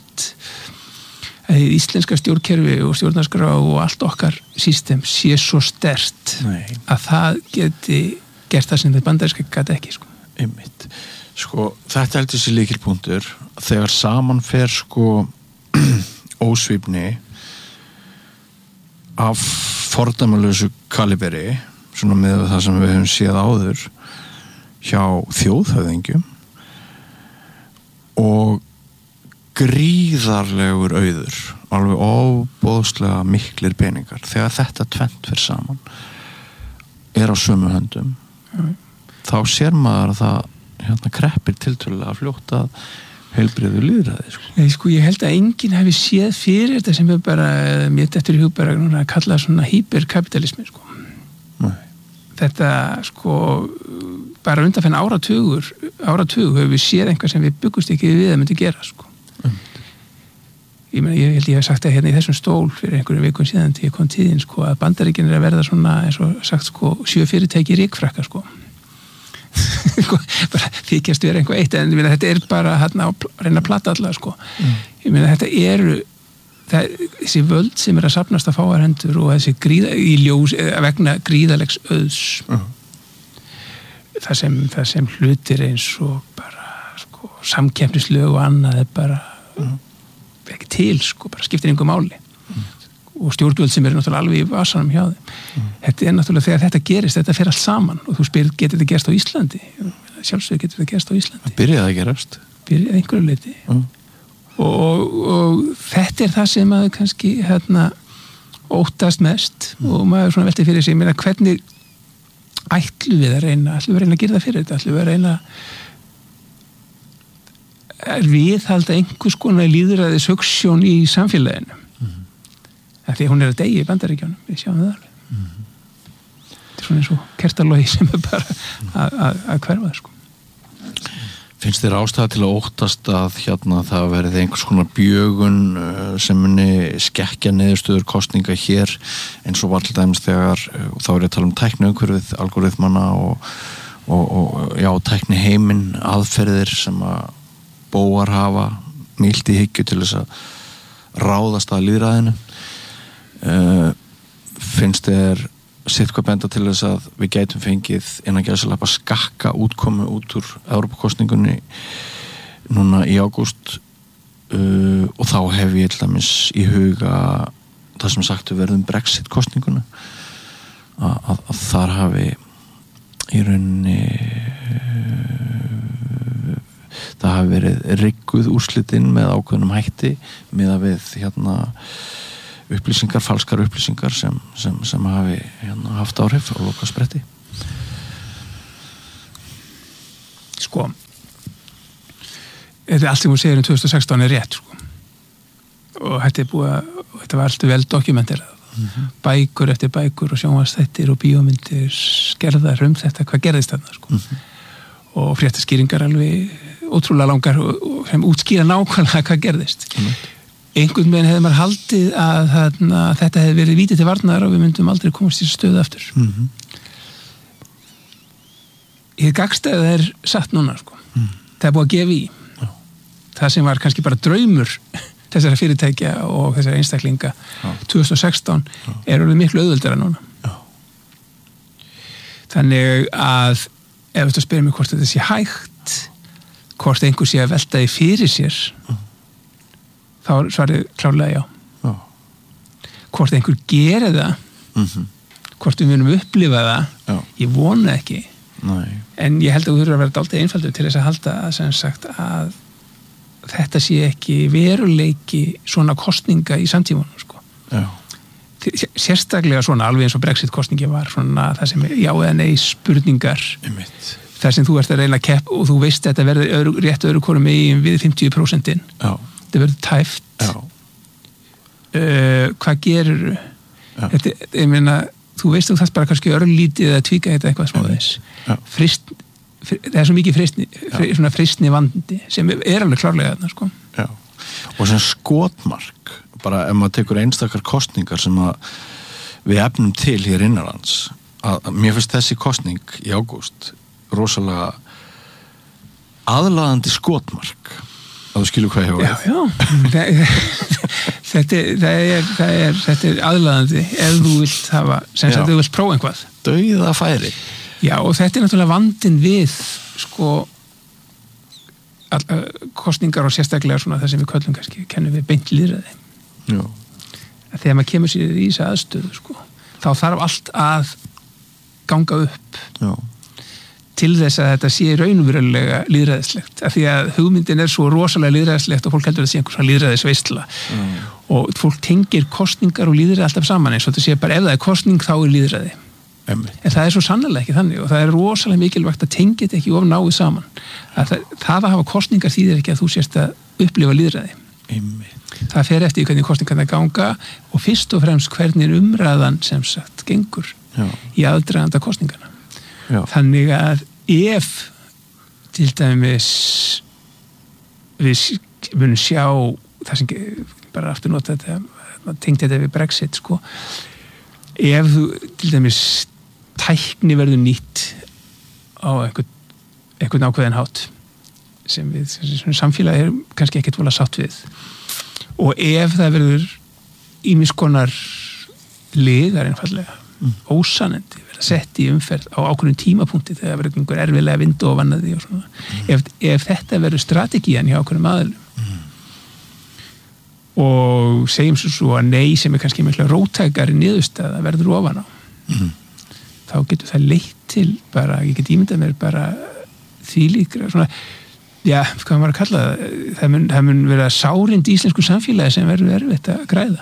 íslenska stjórnkerfi og stjórnarskrá og allt okkar system sé svo sterkt að það geti gert það sem þetta bandaríska gæti ekki sko. Einmitt. Sko, þetta heldur sér lykilpunktur þegar saman fer sko ósvífni af fordæmalausu kaliberi svona með það sem við höfum séð áður hjá þjóðhöfðingjum og gríðarlegur auður alveg ofboðslega miklir peningar þegar þetta tvennt fyrir saman er á sömu höndum þá sér maður að það kreppir tiltölulega fljótt að heilbrigðu lýðræði sko. Nei, sko, ég held að enginn hefði séð fyrir þetta sem er bara mér dettur í hug bara að kalla svona hyperkapitalismi sko. Þetta sko bara undanfenn áratug hefur við séð einhvað sem við byggust ekki við að myndi gera sko. Ég held ég hef sagt það hérna í þessum stól fyrir einhverjum vikum síðan til ég kom tíðin sko að Bandaríkin að verða svona eins og sagt sko 7 fyrirtæki rykfrakka sko bara þykjast vera einhver eitt en þetta er bara hérna að reyna að plata alla sko ég meina þetta eru þessi völd sem er að safnast að fáar hendur og þessi í ljós vegna gríðalegs auðs það sem hlutir eins og bara sko samkeppnislög og annað er bara ekki til sko, bara skiptir einhver máli og stjórnvöld sem eru náttúrulega alveg í vasanum hjá þeim þetta er náttúrulega þegar þetta gerist, þetta fer allt saman og þú spyrir, getur þetta gerst á Íslandi sjálfsögur getur þetta gerst á Íslandi byrjaði að gerast byrjaði einhverju leyti og þetta er það sem maður kannski óttast mest og maður svona velti fyrir sig meina hvernig ætlum við að reyna að gera það fyrir þetta ætlum við að reyna viðhalda einhvers konar lýðræðis hugsjón í samfélaginu því að hún er að deyja í Bandaríkjunum við sjáum það alveg þetta er svona eins og kertalogi sem er bara að hverfa sko. Finnst þér ástæða til að óttast að það verði einhvers konar bjögun sem muni skekkja niðurstöður kosninga hér eins og var til dæmis þegar þá er ég að tala um tækniumhverfið, algoritmana og tækni heiminn aðferðir sem að bóar hafa milt í hyggju til þess að ráðast að lýðræðinu finnst þér sittkvað benda til þess að við gætum fengið innan gæsalappa skakka útkomu út úr Evrópukosningunni núna í ágúst og þá hef ég til dæmis í huga það sem sagt verðum Brexit kosninguna að þar hafi í rauninni það hafi verið rigguð úrslitin með ákveðnum hætti með að við upplýsingar, falskar upplýsingar sem hafi haft áhrif á lokaspretti. Sko þetta allt sem þú segir 2016 rétt sko. Og þetta var alltaf vel dokumenterað. Bækur eftir bækur og sjónvarpsþættir og bíómyndir skerðar þetta, hvað gerðist þarna sko. Og fréttaskýringar alveg ótrúlega langar og sem útskýra nákvæmlega hvað gerðist. Einhvern veginn hefði maður haldið að þetta hefði verið vítið til varnar og við myndum aldrei komast í stöðu aftur. Hið gagnstæða satt núna sko. Það búið að gefa í. Það sem var kannski bara draumur þessara fyrirtækja og þessara einstaklinga 2016 orðið miklu auðveldara núna. Þannig að ef þú spyrir mig hvort þetta sé hægt, hvort einhver sé að velta því fyrir sér, þá svarið klárlega já. Hvort einhver geri það, hvort við munum upplifa það, ég vona ekki. Nei. En ég held að þú þurfa að vera dálítið einfaldur til þess að halda sem sagt að þetta sé ekki veruleiki svona kosninga í samtímanum sko. Sérstaklega svona alveg eins og Brexit-kostningi var svona það sem já eða nei spurningar þar sem þú ert að reyna að kepp og þú veist að þetta verður rétt öðru hvorum megin við 50%. Þetta verður tæft. Hvað gerur ég meina þú veist þú þarft bara kannski örlítið að tvíka þetta eitthvað smá þess það svo mikið freistni vandi sem alveg klárlega þarna sko. Og sem skotmark bara ef maður tekur einstakar kosningar sem að við efnum til hér innanlands að mér finnst þessi kosning í ágúst rosalega aðlaðandi skotmark að þú skilur hvað ég hefur þetta aðlaðandi ef þú vilt hafa sem sagt þú vilt prófa einhvað dauða færi. Já, og þetta náttúrulega vandinn við sko kosningar og sérstaklega svona það sem við köllum kannski, kennum við beint lýðræði. Þegar maður kemur sér í þessu aðstöðu sko, þá þarf allt að ganga upp til þess að þetta sé raunverulega lýðræðislegt, af því að hugmyndin svo rosalega lýðræðislegt og fólk heldur að það sé einhver svona lýðræðisveisla og fólk tengir kostningar og lýðræði alltaf saman eins og þetta sé bara ef það er kostning þá er lýðræði. En það er svo sannlega ekki þannig og það er rosalega mikilvægt að tengja þetta ekki of náið saman. Það að hafa kostningar þýðir ekki að þú sérst að upplifa lýðræði. Það fer eftir hvernig kostningarna ganga og fyrst og fremst hvernig umræðan sem sagt gengur í aðdraganda kostningarna. Þannig að ef til dæmis við munum sjá það sem bara aftur nota þetta tengt þetta við Brexit sko ef þú til dæmis tækni verður nýtt á einhvern ákveðin hátt sem við samfélagi er kannski ekkert vola sátt við og ef það verður ýmis konar legar einfallega ósannandi verða sett í umferð á ákveðnum tímapunkti þegar verður einhver erfiðlega vind og vannaði og svona ef þetta verður strategían hjá ákveðnum aðilum og segjum svo að nei sem er kannski mikla róttækari niðurstaða verður ofan á þá getur það leitt til bara, ég get ímyndað mér bara því líkra svona, já, hvað maður að kalla það mun vera sárind í íslensku samfélagi sem verður erfitt að græða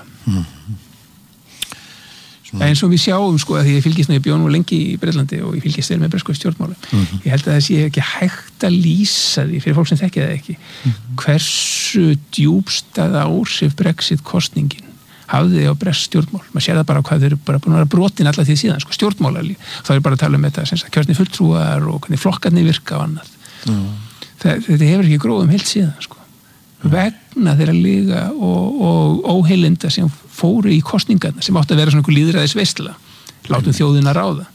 eins og við sjáum sko að því ég fylgist nú, ég bjó nú lengi í Bretlandi og ég fylgist vel með bresku stjórnmálum ég held að það sé ekki hægt að lýsa því fyrir fólk sem þekkja það ekki hversu djúpstæða áhrif Brexit kostningin hafði á bresk stjórnmál, maður sér það bara hvað þau eru bara búin að vera brotin alla því síðan, sko stjórnmálarlí þá er bara að tala þetta, sem sagt, kjörni fulltrúar og hvernig flokkarnir virka og annað þetta hefur ekki gróðum heilt síðan, sko vegna þeirra líga og óheilinda sem fóru í kosningarna sem átti að vera svona einhver lýðræðisveisla látum þjóðina ráða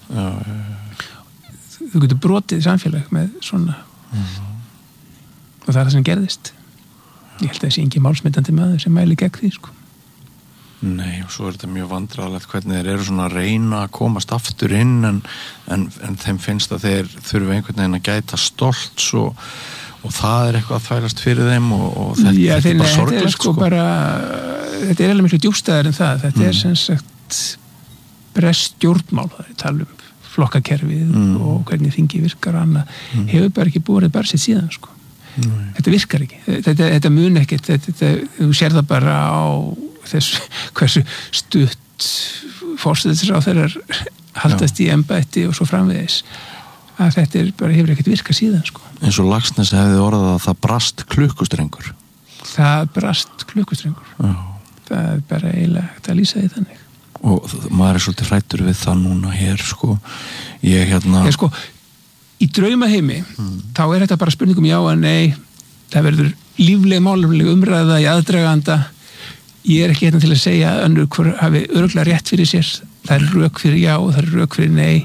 þú getur brotið í samfélag með svona og það er það sem gerðist ég held að það sé engin málsmetandi maður sem mæli gegn því sko Nei, og svo er þetta mjög vandræðalegt hvernig þeir eru svona að reyna að komast aftur inn en þeim finnst að þeir þurfa einhvern veginn að gæta stolts og það er eitthvað að þvælast fyrir þeim og þetta er bara sorglegt sko. Þetta er alveg miklu djúpstæðar en það þetta er sem sagt bresk stjórnmál, það er tala flokkakerfið og hvernig þingi virkar og annað hefur bara ekki búið bara sitt síðan sko Þetta virkar ekki, þetta mun ekkert, þú sér það bara á þess hversu stutt forsætisráðherrar haldast í embætti og svo framvegis að þetta bara hefur ekkert virkað síðan sko. Eins og Laxness hefði orðað að það brast klukkustrengur. Það brast klukkustrengur. Já. Það bara eiginlega hægt að lýsa því þannig. Og maður svolítið hrættur við það núna hér sko. Ég sko, í draumaheimi þá þetta bara spurningum já að nei, það verður lífleg málefnileg umræða í aðdraganda. Ég ekki til að segja að önnur hver hafi örugglega rétt fyrir sér. Það rök fyrir já og það rök fyrir nei.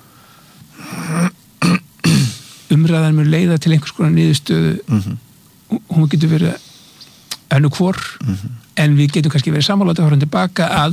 Umræðan mun leiða til einhvers konar niðurstöðu. Hún getur verið önnur hvor en við getum kannski verið sammála að horfa tilbaka að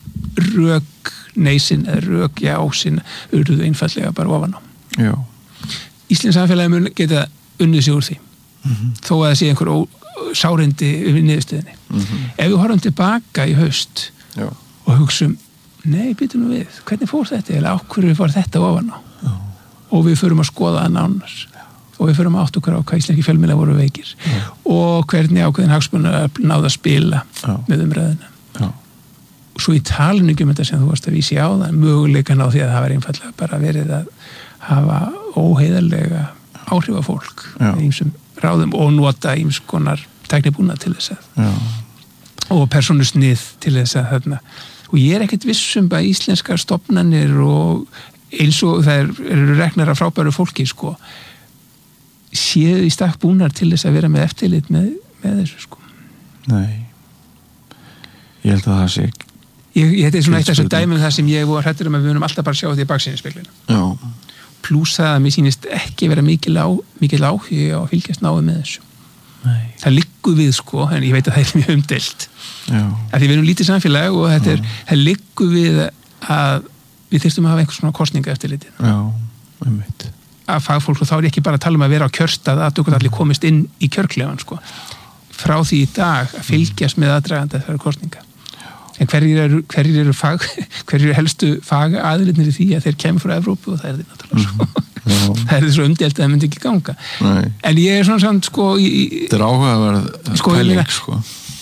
rök neysinn eða rök jásinn urðu einfallega bara ofan á. Já. Íslensk samfélagi mun geta unnið sig úr því þó að það sé einhver sárindi við niðurstöðinni. Ef við horfum tilbaka í haust og hugsum, nei, býtum við, hvernig fór þetta eða á hverju fór þetta ofan á og við förum að skoða það nánar og við förum að átta okkur á hvað íslenski fjölmiðlar voru veikir og hvernig ákveðin hagsmunir náðu að spila með umræðina. Og svo í talningum þetta sem þú varst að vísi á það, möguleikan á því að það var einfallega bara verið að hafa óheiðarlega áhrif á fólk í ýmsum ráðum og nota ýms konar tæknibúnað til þess að og persónusnið til þess að þarna. Og ég ekkert vissum að íslenskar stofnanir og eins og það eru reknar af frábæru fólki sko séu í stakk búnar til þess að vera með eftirlit með þessu sko. Nei. Ég held að það sé þetta svona eitt af þessu dæmum það sem ég var hrættur að við munum alltaf bara sjá þetta í baksýnisspeglinum. Já. Plús það að mér sýnist ekki vera mikil áhugi á að fylgjast náðu með þessu. Nei. Það liggur við sko, en ég veit að það er mjög umdeilt. Já. Því við erum lítið samfélag og það liggur við að við þyrstum að hafa einhvers svona kosninga eftir litið. Já, einmitt. Að fagfólk, og þá er ekki bara að tala um að vera á kjörstað að okkur allir komist inn í kjörklefan sko. Frá því í dag að fylgjast með aðdraganda þessari kosninga. En hverjir eru helstu fagaðilinnir í því að þeir kemur frá Evrópu og það er því náttúrulega svo. Það er því svo umdelt að það myndi ekki ganga. Nei. En ég er svona samt sko þetta er áhugaverð pæling sko.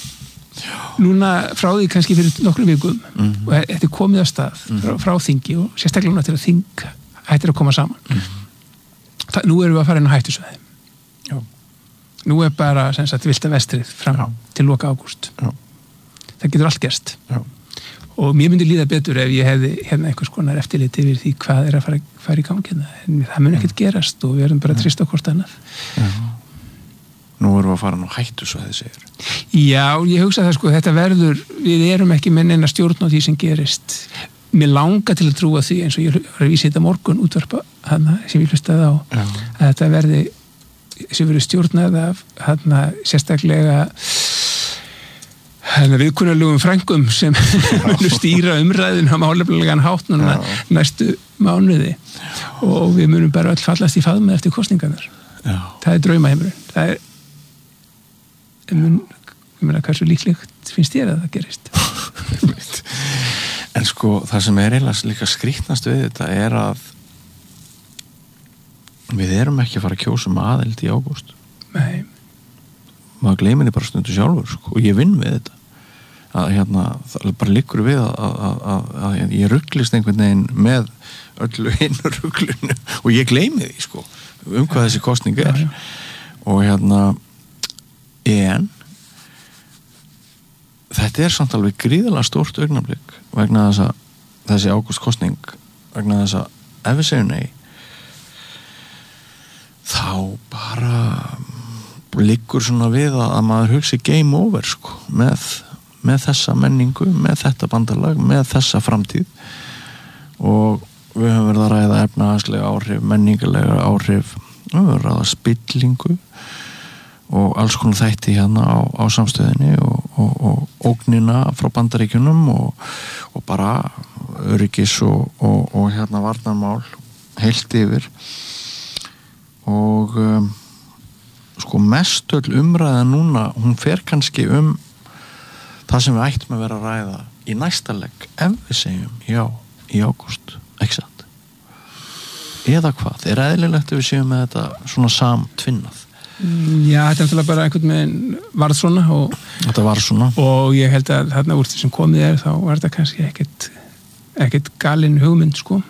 Núna frá því kannski fyrir nokkrum vikum og þetta er komið af stað frá þingi og sérstaklega núna til að þing hættir að koma saman. Nú erum við að fara inn á hættusvæði. Já. Nú er bara sem sagt vilda vestrið fram til loka ágúst. Já. Það getur allt gerst. Já. Og mér myndi líða betur ef ég hefði hérna einhvers konar eftirlit yfir því hvað er að fara í gangi. En það mun ekkert gerast og við erum bara að trista hvort annað. Já. Nú erum við að fara nú hættusvæði, segir. Já, ég hugsa það sko, þetta verður, við erum ekki með neina stjórn á því sem gerist. Mér langar til að trúa því eins og ég var að vísa þetta morgun útvarpa hana sem ég hlustaði á. Já. Að þetta verði, sem verður stjórnað af hana sérstaklega viðkunnarlegum frængum sem munum stýra umræðin á málefnilegan hátt núna næstu mánuði og við munum bara öll fallast í faðmið eftir kosningarnar. Já. Það er draumaheimurinn. Það er ég meina hversu líklegt finnst þér að það gerist? En sko það sem er eiginlega líka skrýtnast við þetta er að við erum ekki að fara að kjósa með aðild í ágúst. Nei. Maður gleymir því bara stundu sjálfur sko, og ég vinn við þetta að það bara liggur við að ég rugglist einhvern veginn með öllu hinu rugglunu og ég gleymi því sko hvað þessi kosning er. Já. Og en þetta er samt alveg gríðalega stórt augnablik vegna þess að þessi ágústkosning vegna þess að ef við segjum nei þá bara liggur svona við að maður hugsi game over sko með þessa menningu, með þetta bandalag, með þessa framtíð og við höfum verið að ræða efnahagslega áhrif, menningarlega áhrif, við höfum verið að ræða spillingu og alls konar þætti hérna á samstöðinni og ógnina frá Bandaríkjunum og bara öryggis og varnarmál heilt yfir og sko mestöll umræða núna, hún fer kannski það sem við ættum að vera að ræða í næsta legg ef við segjum já í ágúst, ekki satt eða hvað, er eðlilegt ef við segjum með þetta svona samtvinnað Já, þetta er náttúrulega bara einhvern veginn varð svona Þetta var svona og ég held að þarna úr því sem komið þá var þetta kannski ekkert galin hugmynd sko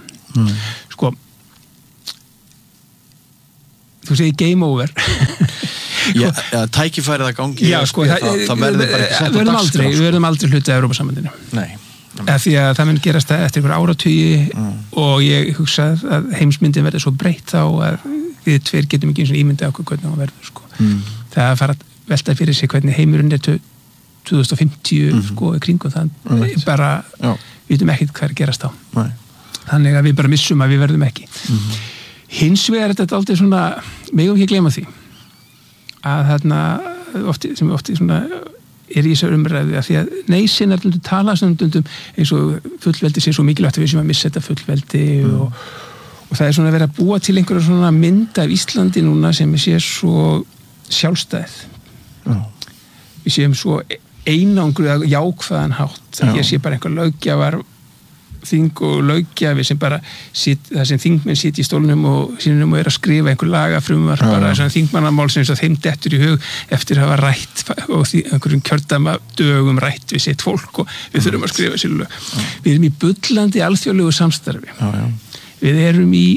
þú segir game over Já, tækifærið að gangi sko, það verður bara ekki sett á dagskrá Við verðum aldrei hluti af Evrópusambandinu Nei Því að það mun gerast eftir einhver áratugi og ég hugsa að heimsmyndin verður svo breytt þá að við tveir getum ekki eins og ímyndið okkur hvernig það verður sko. Það að fara að velta fyrir sig hvernig heimurinn 2050 sko í kringum það bara við veitum ekkert hvað gerast á þannig að við bara missum að við verðum ekki hins vegar er þetta aldrei svona megum ekki gleyma því að þarna sem ofti svona er í þessu umræðu að því að neysin tala stundum eins og fullveldi sé svo mikilvægt að við sem að missa þetta fullveldi og það er svona að vera að búa til einhverja svona mynd af Íslandi núna sem sé svo sjálfstæð við séum svo einangruð jákvæðan hátt að hér sé bara einhver löggjafar þing og löggjafi sem bara það sem þingmenn sitt í stólnum og sínum og er að skrifa einhver lagafrumvarp bara svona þingmannamál sem þeim dettur í hug eftir að hafa rætt og einhverjum kjördama dögum rætt við sitt fólk og við þurfum að skrifa sér lög við erum í bullandi alþjóðlegu samstarfi við erum í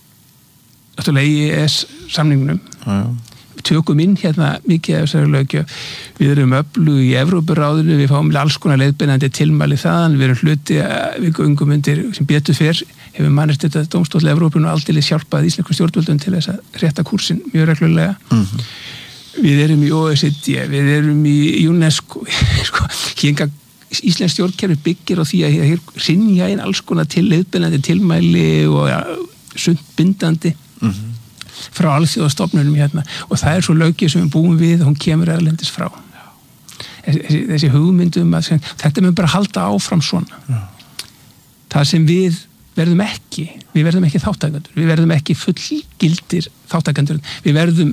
EES samningnum við tökum inn hérna mikið af þessari löggjöf við erum öflug í Evrópuráðinu við fáum alls konar leiðbeinandi tilmæli þaðan við erum hluti við göngum undir sem betur fyrr hefur Mannréttindadómstóll Evrópun og aldeilis hjálpað íslenskum stjórnvöldum til þess að rétta kúrsinn mjög reglulega við erum í OECD við erum í UNESCO sko, íslensk stjórnkerfi byggir á því að hér hrynja inn alls konar leiðbeinandi tilmæli og sundbindandi frá alþjóðastofnunum hérna og það er svo löggjöf sem við búum við og hún kemur erlendis frá þessi hugmyndum að þetta mun bara halda áfram svona það sem við verðum ekki þátttakendur við verðum ekki fullgildir þáttakendur við verðum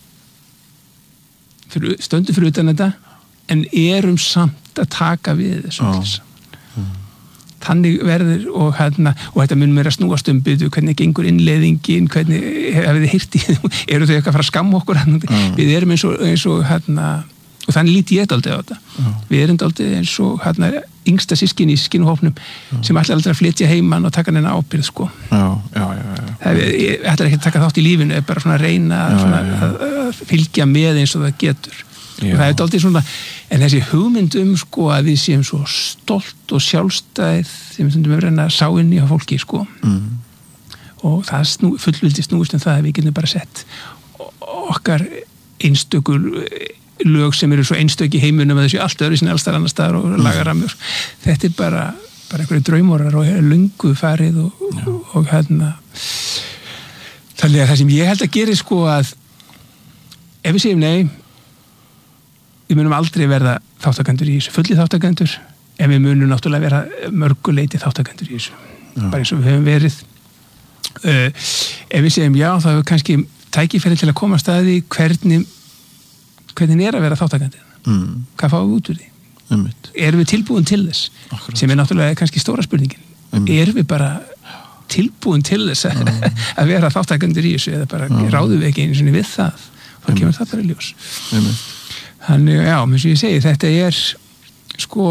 stöndum fyrir utan þetta en erum samt að taka við þessu þannig verður og þetta mun mér að snúast byggðu hvernig gengur innleiðingin hvernig hafið þið heyrt í eru þau eitthvað að fara að skamma okkur við erum eins og og þannig líti ég dálítið á þetta við erum dálítið eins og yngsta sískin í sískinuhópnum sem ætlar aldrei að flytja heimann og taka henni ábyrgð sko það ætlar ekki að taka þátt í lífinu bara svona að reyna að fylgja með eins og það getur og það er dálítið svona en þessi hugmyndum sko að við séum svo stolt og sjálfstæð sem við stundum að reyna að sá inn í á fólki sko og það fullvildi snúist það að við getum bara sett okkar einstökur lög sem eru svo einstök í heiminum að þessu allt öðru sinni allstar annar staðar og lagaramjur þetta er bara einhverju draumórar og lungu farið og þannig að það sem ég held að gera sko að ef við segjum nei við munum aldrei verða þáttakendur í þessu fulli þáttakendur en við munum náttúrulega vera mörguleiti þáttakendur í þessu bara eins og við höfum verið ef við segjum já þá hefur kannski tækifæri til að koma að staði hvernig er að vera þáttakendur hvað fáum við út úr því erum við tilbúin til þess sem er náttúrulega kannski stóra spurningin erum við bara tilbúin til þess að vera þáttakendur í þessu eða bara ráðum við ekki einu sinni við það þá kemur það bara í ljós þannig, já, eins og ég segi, þetta er sko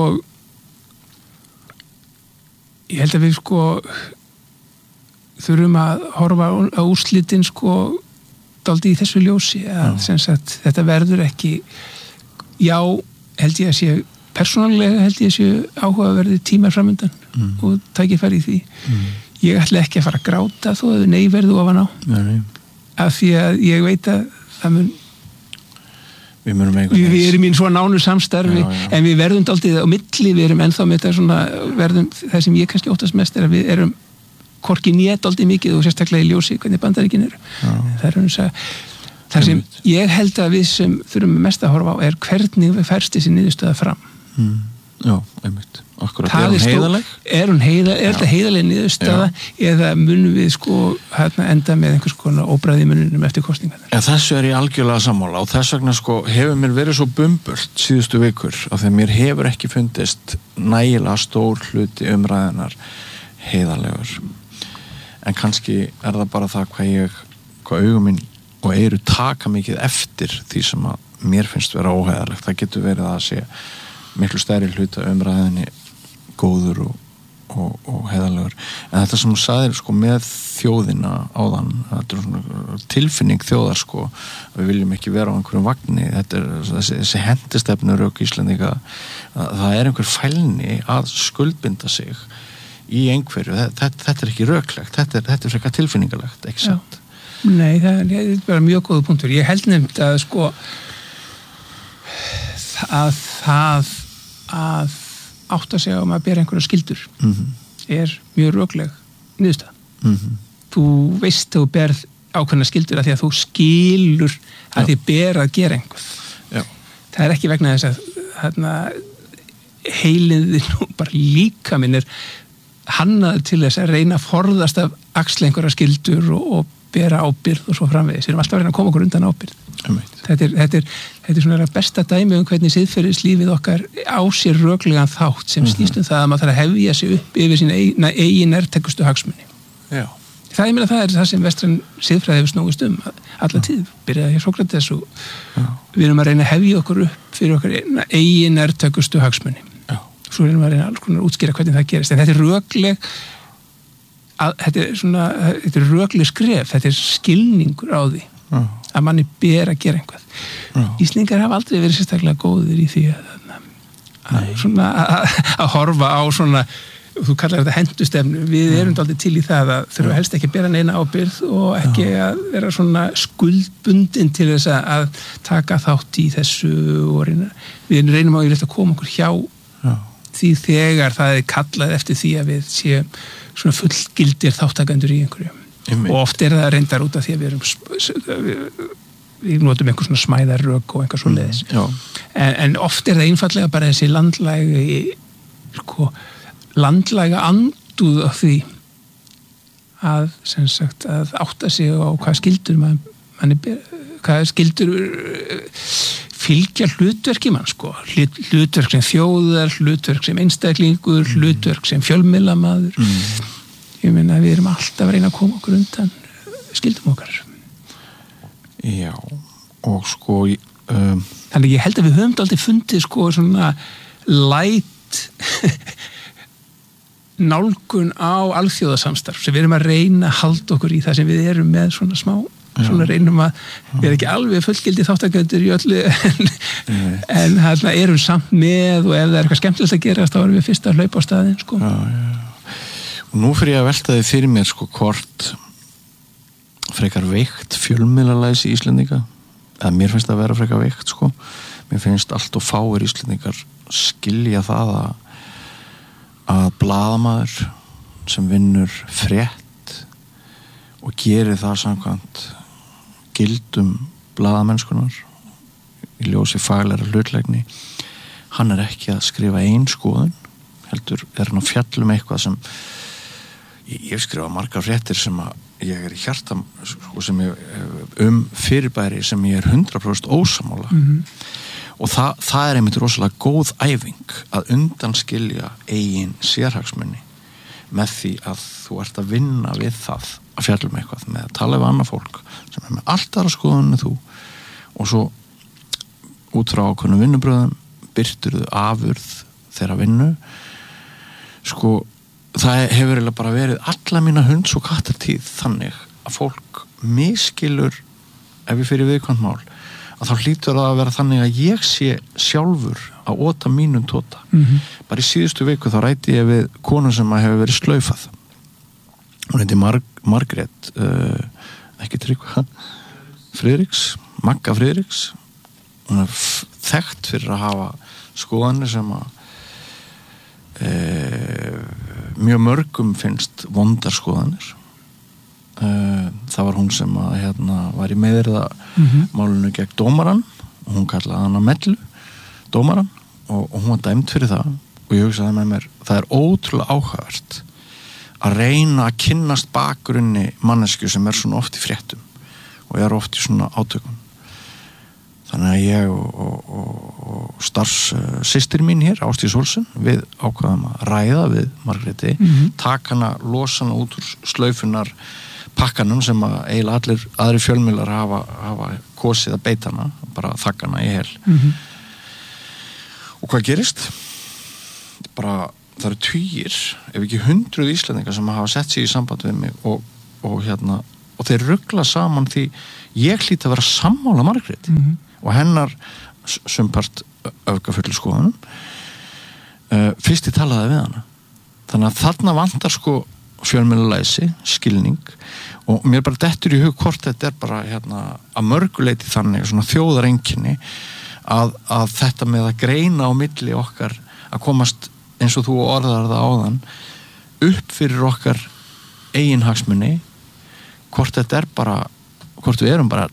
ég held að við sko þurfum að horfa á úrslitin sko dálítið í þessu ljósi að sem sagt, þetta verður ekki já, held ég að sé persónulega held ég að sé áhugaverðir tímar framundan og tækifæri í því ég ætla ekki að fara að gráta þó að nei verðu ofan á af því að ég veit að það mun við erum í svona nánu samstarfi en við verðum dálítið á milli við erum ennþá með þetta svona það sem ég kannski óttast mest er að við erum hvorki nét dálítið mikið og sérstaklega í ljósi hvernig Bandaríkin eru það sem ég held að við sem þurfum mest að horfa á er hvernig við færst þessi niðurstöða fram já, einmitt akkurat, er þetta heiðaleg niðurstöða eða munum við sko enda með einhvers konar óbræði mununum eftir kosningar þessu er ég algjörlega sammála og þess vegna sko hefur mér verið svo bumbult síðustu vikur af því að mér hefur ekki fundist nægilega stór hluti umræðinar heiðalegur en kannski er það bara það hvað augum mín og eyru taka mikið eftir því sem að mér finnst vera óhæðarlegt. Það getur verið að sé miklu stærri hluta umræðinni góður og heiðarlegur. En þetta sem þú sagðir sko með þjóðina áðan, þetta svona tilfinning þjóðar sko, við viljum ekki vera á einhverjum vagni, þetta þessi hendistefnurök Íslendinga, það einhver fælni að skuldbinda sig í einhverju, þetta ekki röklegt, þetta frekar tilfinningalegt, ekki sant? Nei, það er bara mjög góða punktur. Ég held nefnt að sko að átta sig að bera einhverja skildur er mjög rökleg niðurstaða. Þú veist að þú berð ákveðna skildur að því að þú skilur að þið ber að gera einhvað. Já. Það er ekki vegna þess að heiliðin og bara líka minn hannaður til þess að reyna að forðast af axla einhverja skildur og bera ábyrgð og svo framvegis. Við erum alltaf að reyna að koma okkur undan ábyrgð. Þetta er svona besta dæmi hvernig siðferðislífið okkar á sér röklegan þátt sem snýst það að maður þarf að hefja sig upp yfir sína eigin nærtækustu hagsmuni. Já. Það er það sem vestræn siðfræði hefur snúist alla tíð. Byrjaði hér Sókrates og við erum að reyna að hefja okkur upp fyrir okkar eigin nærtækustu hagsmuni. Svo erum við að reyna alls konar að útskýra hvernig það gerist. En þetta er rökleg skref, þetta er skilningur á því að manni ber að gera einhvað. Íslendingar hafa aldrei verið sérstaklega góðir í því að horfa á svona, þú kallar þetta hendustefnu, við erum aldrei til í það að þurfa helst ekki að bera neina ábyrgð og ekki að vera svona skuldbundin til þess að taka þátt í þessu og við reynum á að koma okkur hjá því þegar það er kallað eftir því að við séum svona fullgildir þáttakendur í einhverju. Og oft það reyndar út af því að við notum einhver svona smæðarrök og einhver svo leiðis. En oft það einfallega bara þessi landlæga andúð af því að, sem sagt, að átta sig á hvað skildur hvað skildur fylgja hlutverki mann sko, hlutverk sem þjóðar, hlutverk sem einstaklingur, hlutverk sem fjölmiðlamaður. Ég meina við erum alltaf að reyna að koma okkur undan skildum okkar. Já, og sko þannig ég held að við höfum aldrei fundið sko svona light nálgun á alþjóðasamstarf sem við erum að reyna að halda okkur í það sem við erum með svona smá svona reynum að við erum ekki alveg fullgildi þáttaköndur í öllu en þarna erum samt með og ef það er eitthvað skemmtilegt að gerast þá erum við fyrst að hlaupa á staðinn sko. Og nú fyrir ég að velta þið fyrir mér sko hvort frekar veikt fjölmiðlalæsi Íslendinga, eða mér finnst það að vera frekar veikt sko, mér finnst allt og fáir Íslendingar skilja það að blaðamaður sem vinnur frétt og gerir það samkvæmt gildum blaðamennskunar í ljósi faglæra hlutlægni, hann ekki að skrifa ein skoðun, heldur hann að fjalla eitthvað sem ég skrifa margar fréttir sem að ég í hjarta sko, sem ég fyrirbæri sem ég 100% ósamála og það einmitt rosalega góð æfing að undanskilja eigin sérhagsmunni með því að þú ert að vinna við það að fjalla eitthvað með að tala við annað fólk sem með allt aðra skoðun en þú og svo út frá ákveðnum vinnubröðum birtur þau afurð þeirra vinnu sko það hefur eiginlega bara verið alla mína hunds- og kattartíð þannig að fólk miskilur ef ég fyrir viðkvæmt mál að þá hlýtur það að vera þannig að ég sé sjálfur að óta mínum tóta. Bara í síðustu viku þá ræti ég við konu sem að hefur verið slaufað. Hún heiti Margrét ekki Tryggva Friðriks, Magga Friðriks. Hún þekkt fyrir að hafa skoðanir sem að mjög mörgum finnst vondar skoðanir. Það var hún sem að var í meðirða málinu gegn dómaran og hún kallaði hana Mellu dómaran og hún var dæmd fyrir það og ég hugsaði með mér það er ótrúlega áhugavert að reyna að kynnast bakgrunni mannesku sem svona oft í fréttum og er oft í svona átökum þannig að ég og starfssystir mín hér Ásdís Olsen við ákvaðum að ræða við Margréti taka hana, losa hana út úr slaufunar pakkanum sem að eiginlega allir aðri fjölmiðlar hafa kosið að beita hana, bara þakkana í hel. Og hvað gerist? Bara, það eru 20, ef ekki 100 Íslendingar sem hafa sett sig í samband við mig og þeir rugla saman því ég hlýt að vera sammála Margrét og hennar sumpart öfgafullu skoðunum fyrst ég talaði við hana. Þannig að þarna vantar sko fjölmiðlalæsi, skilning og mér bara dettur í hug hvort þetta bara að mörguleiti þannig svona þjóðareinkenni að þetta með að greina á milli okkar að komast eins og þú orðar það áðan upp fyrir okkar eigin hagsmuni hvort þetta bara hvort við erum bara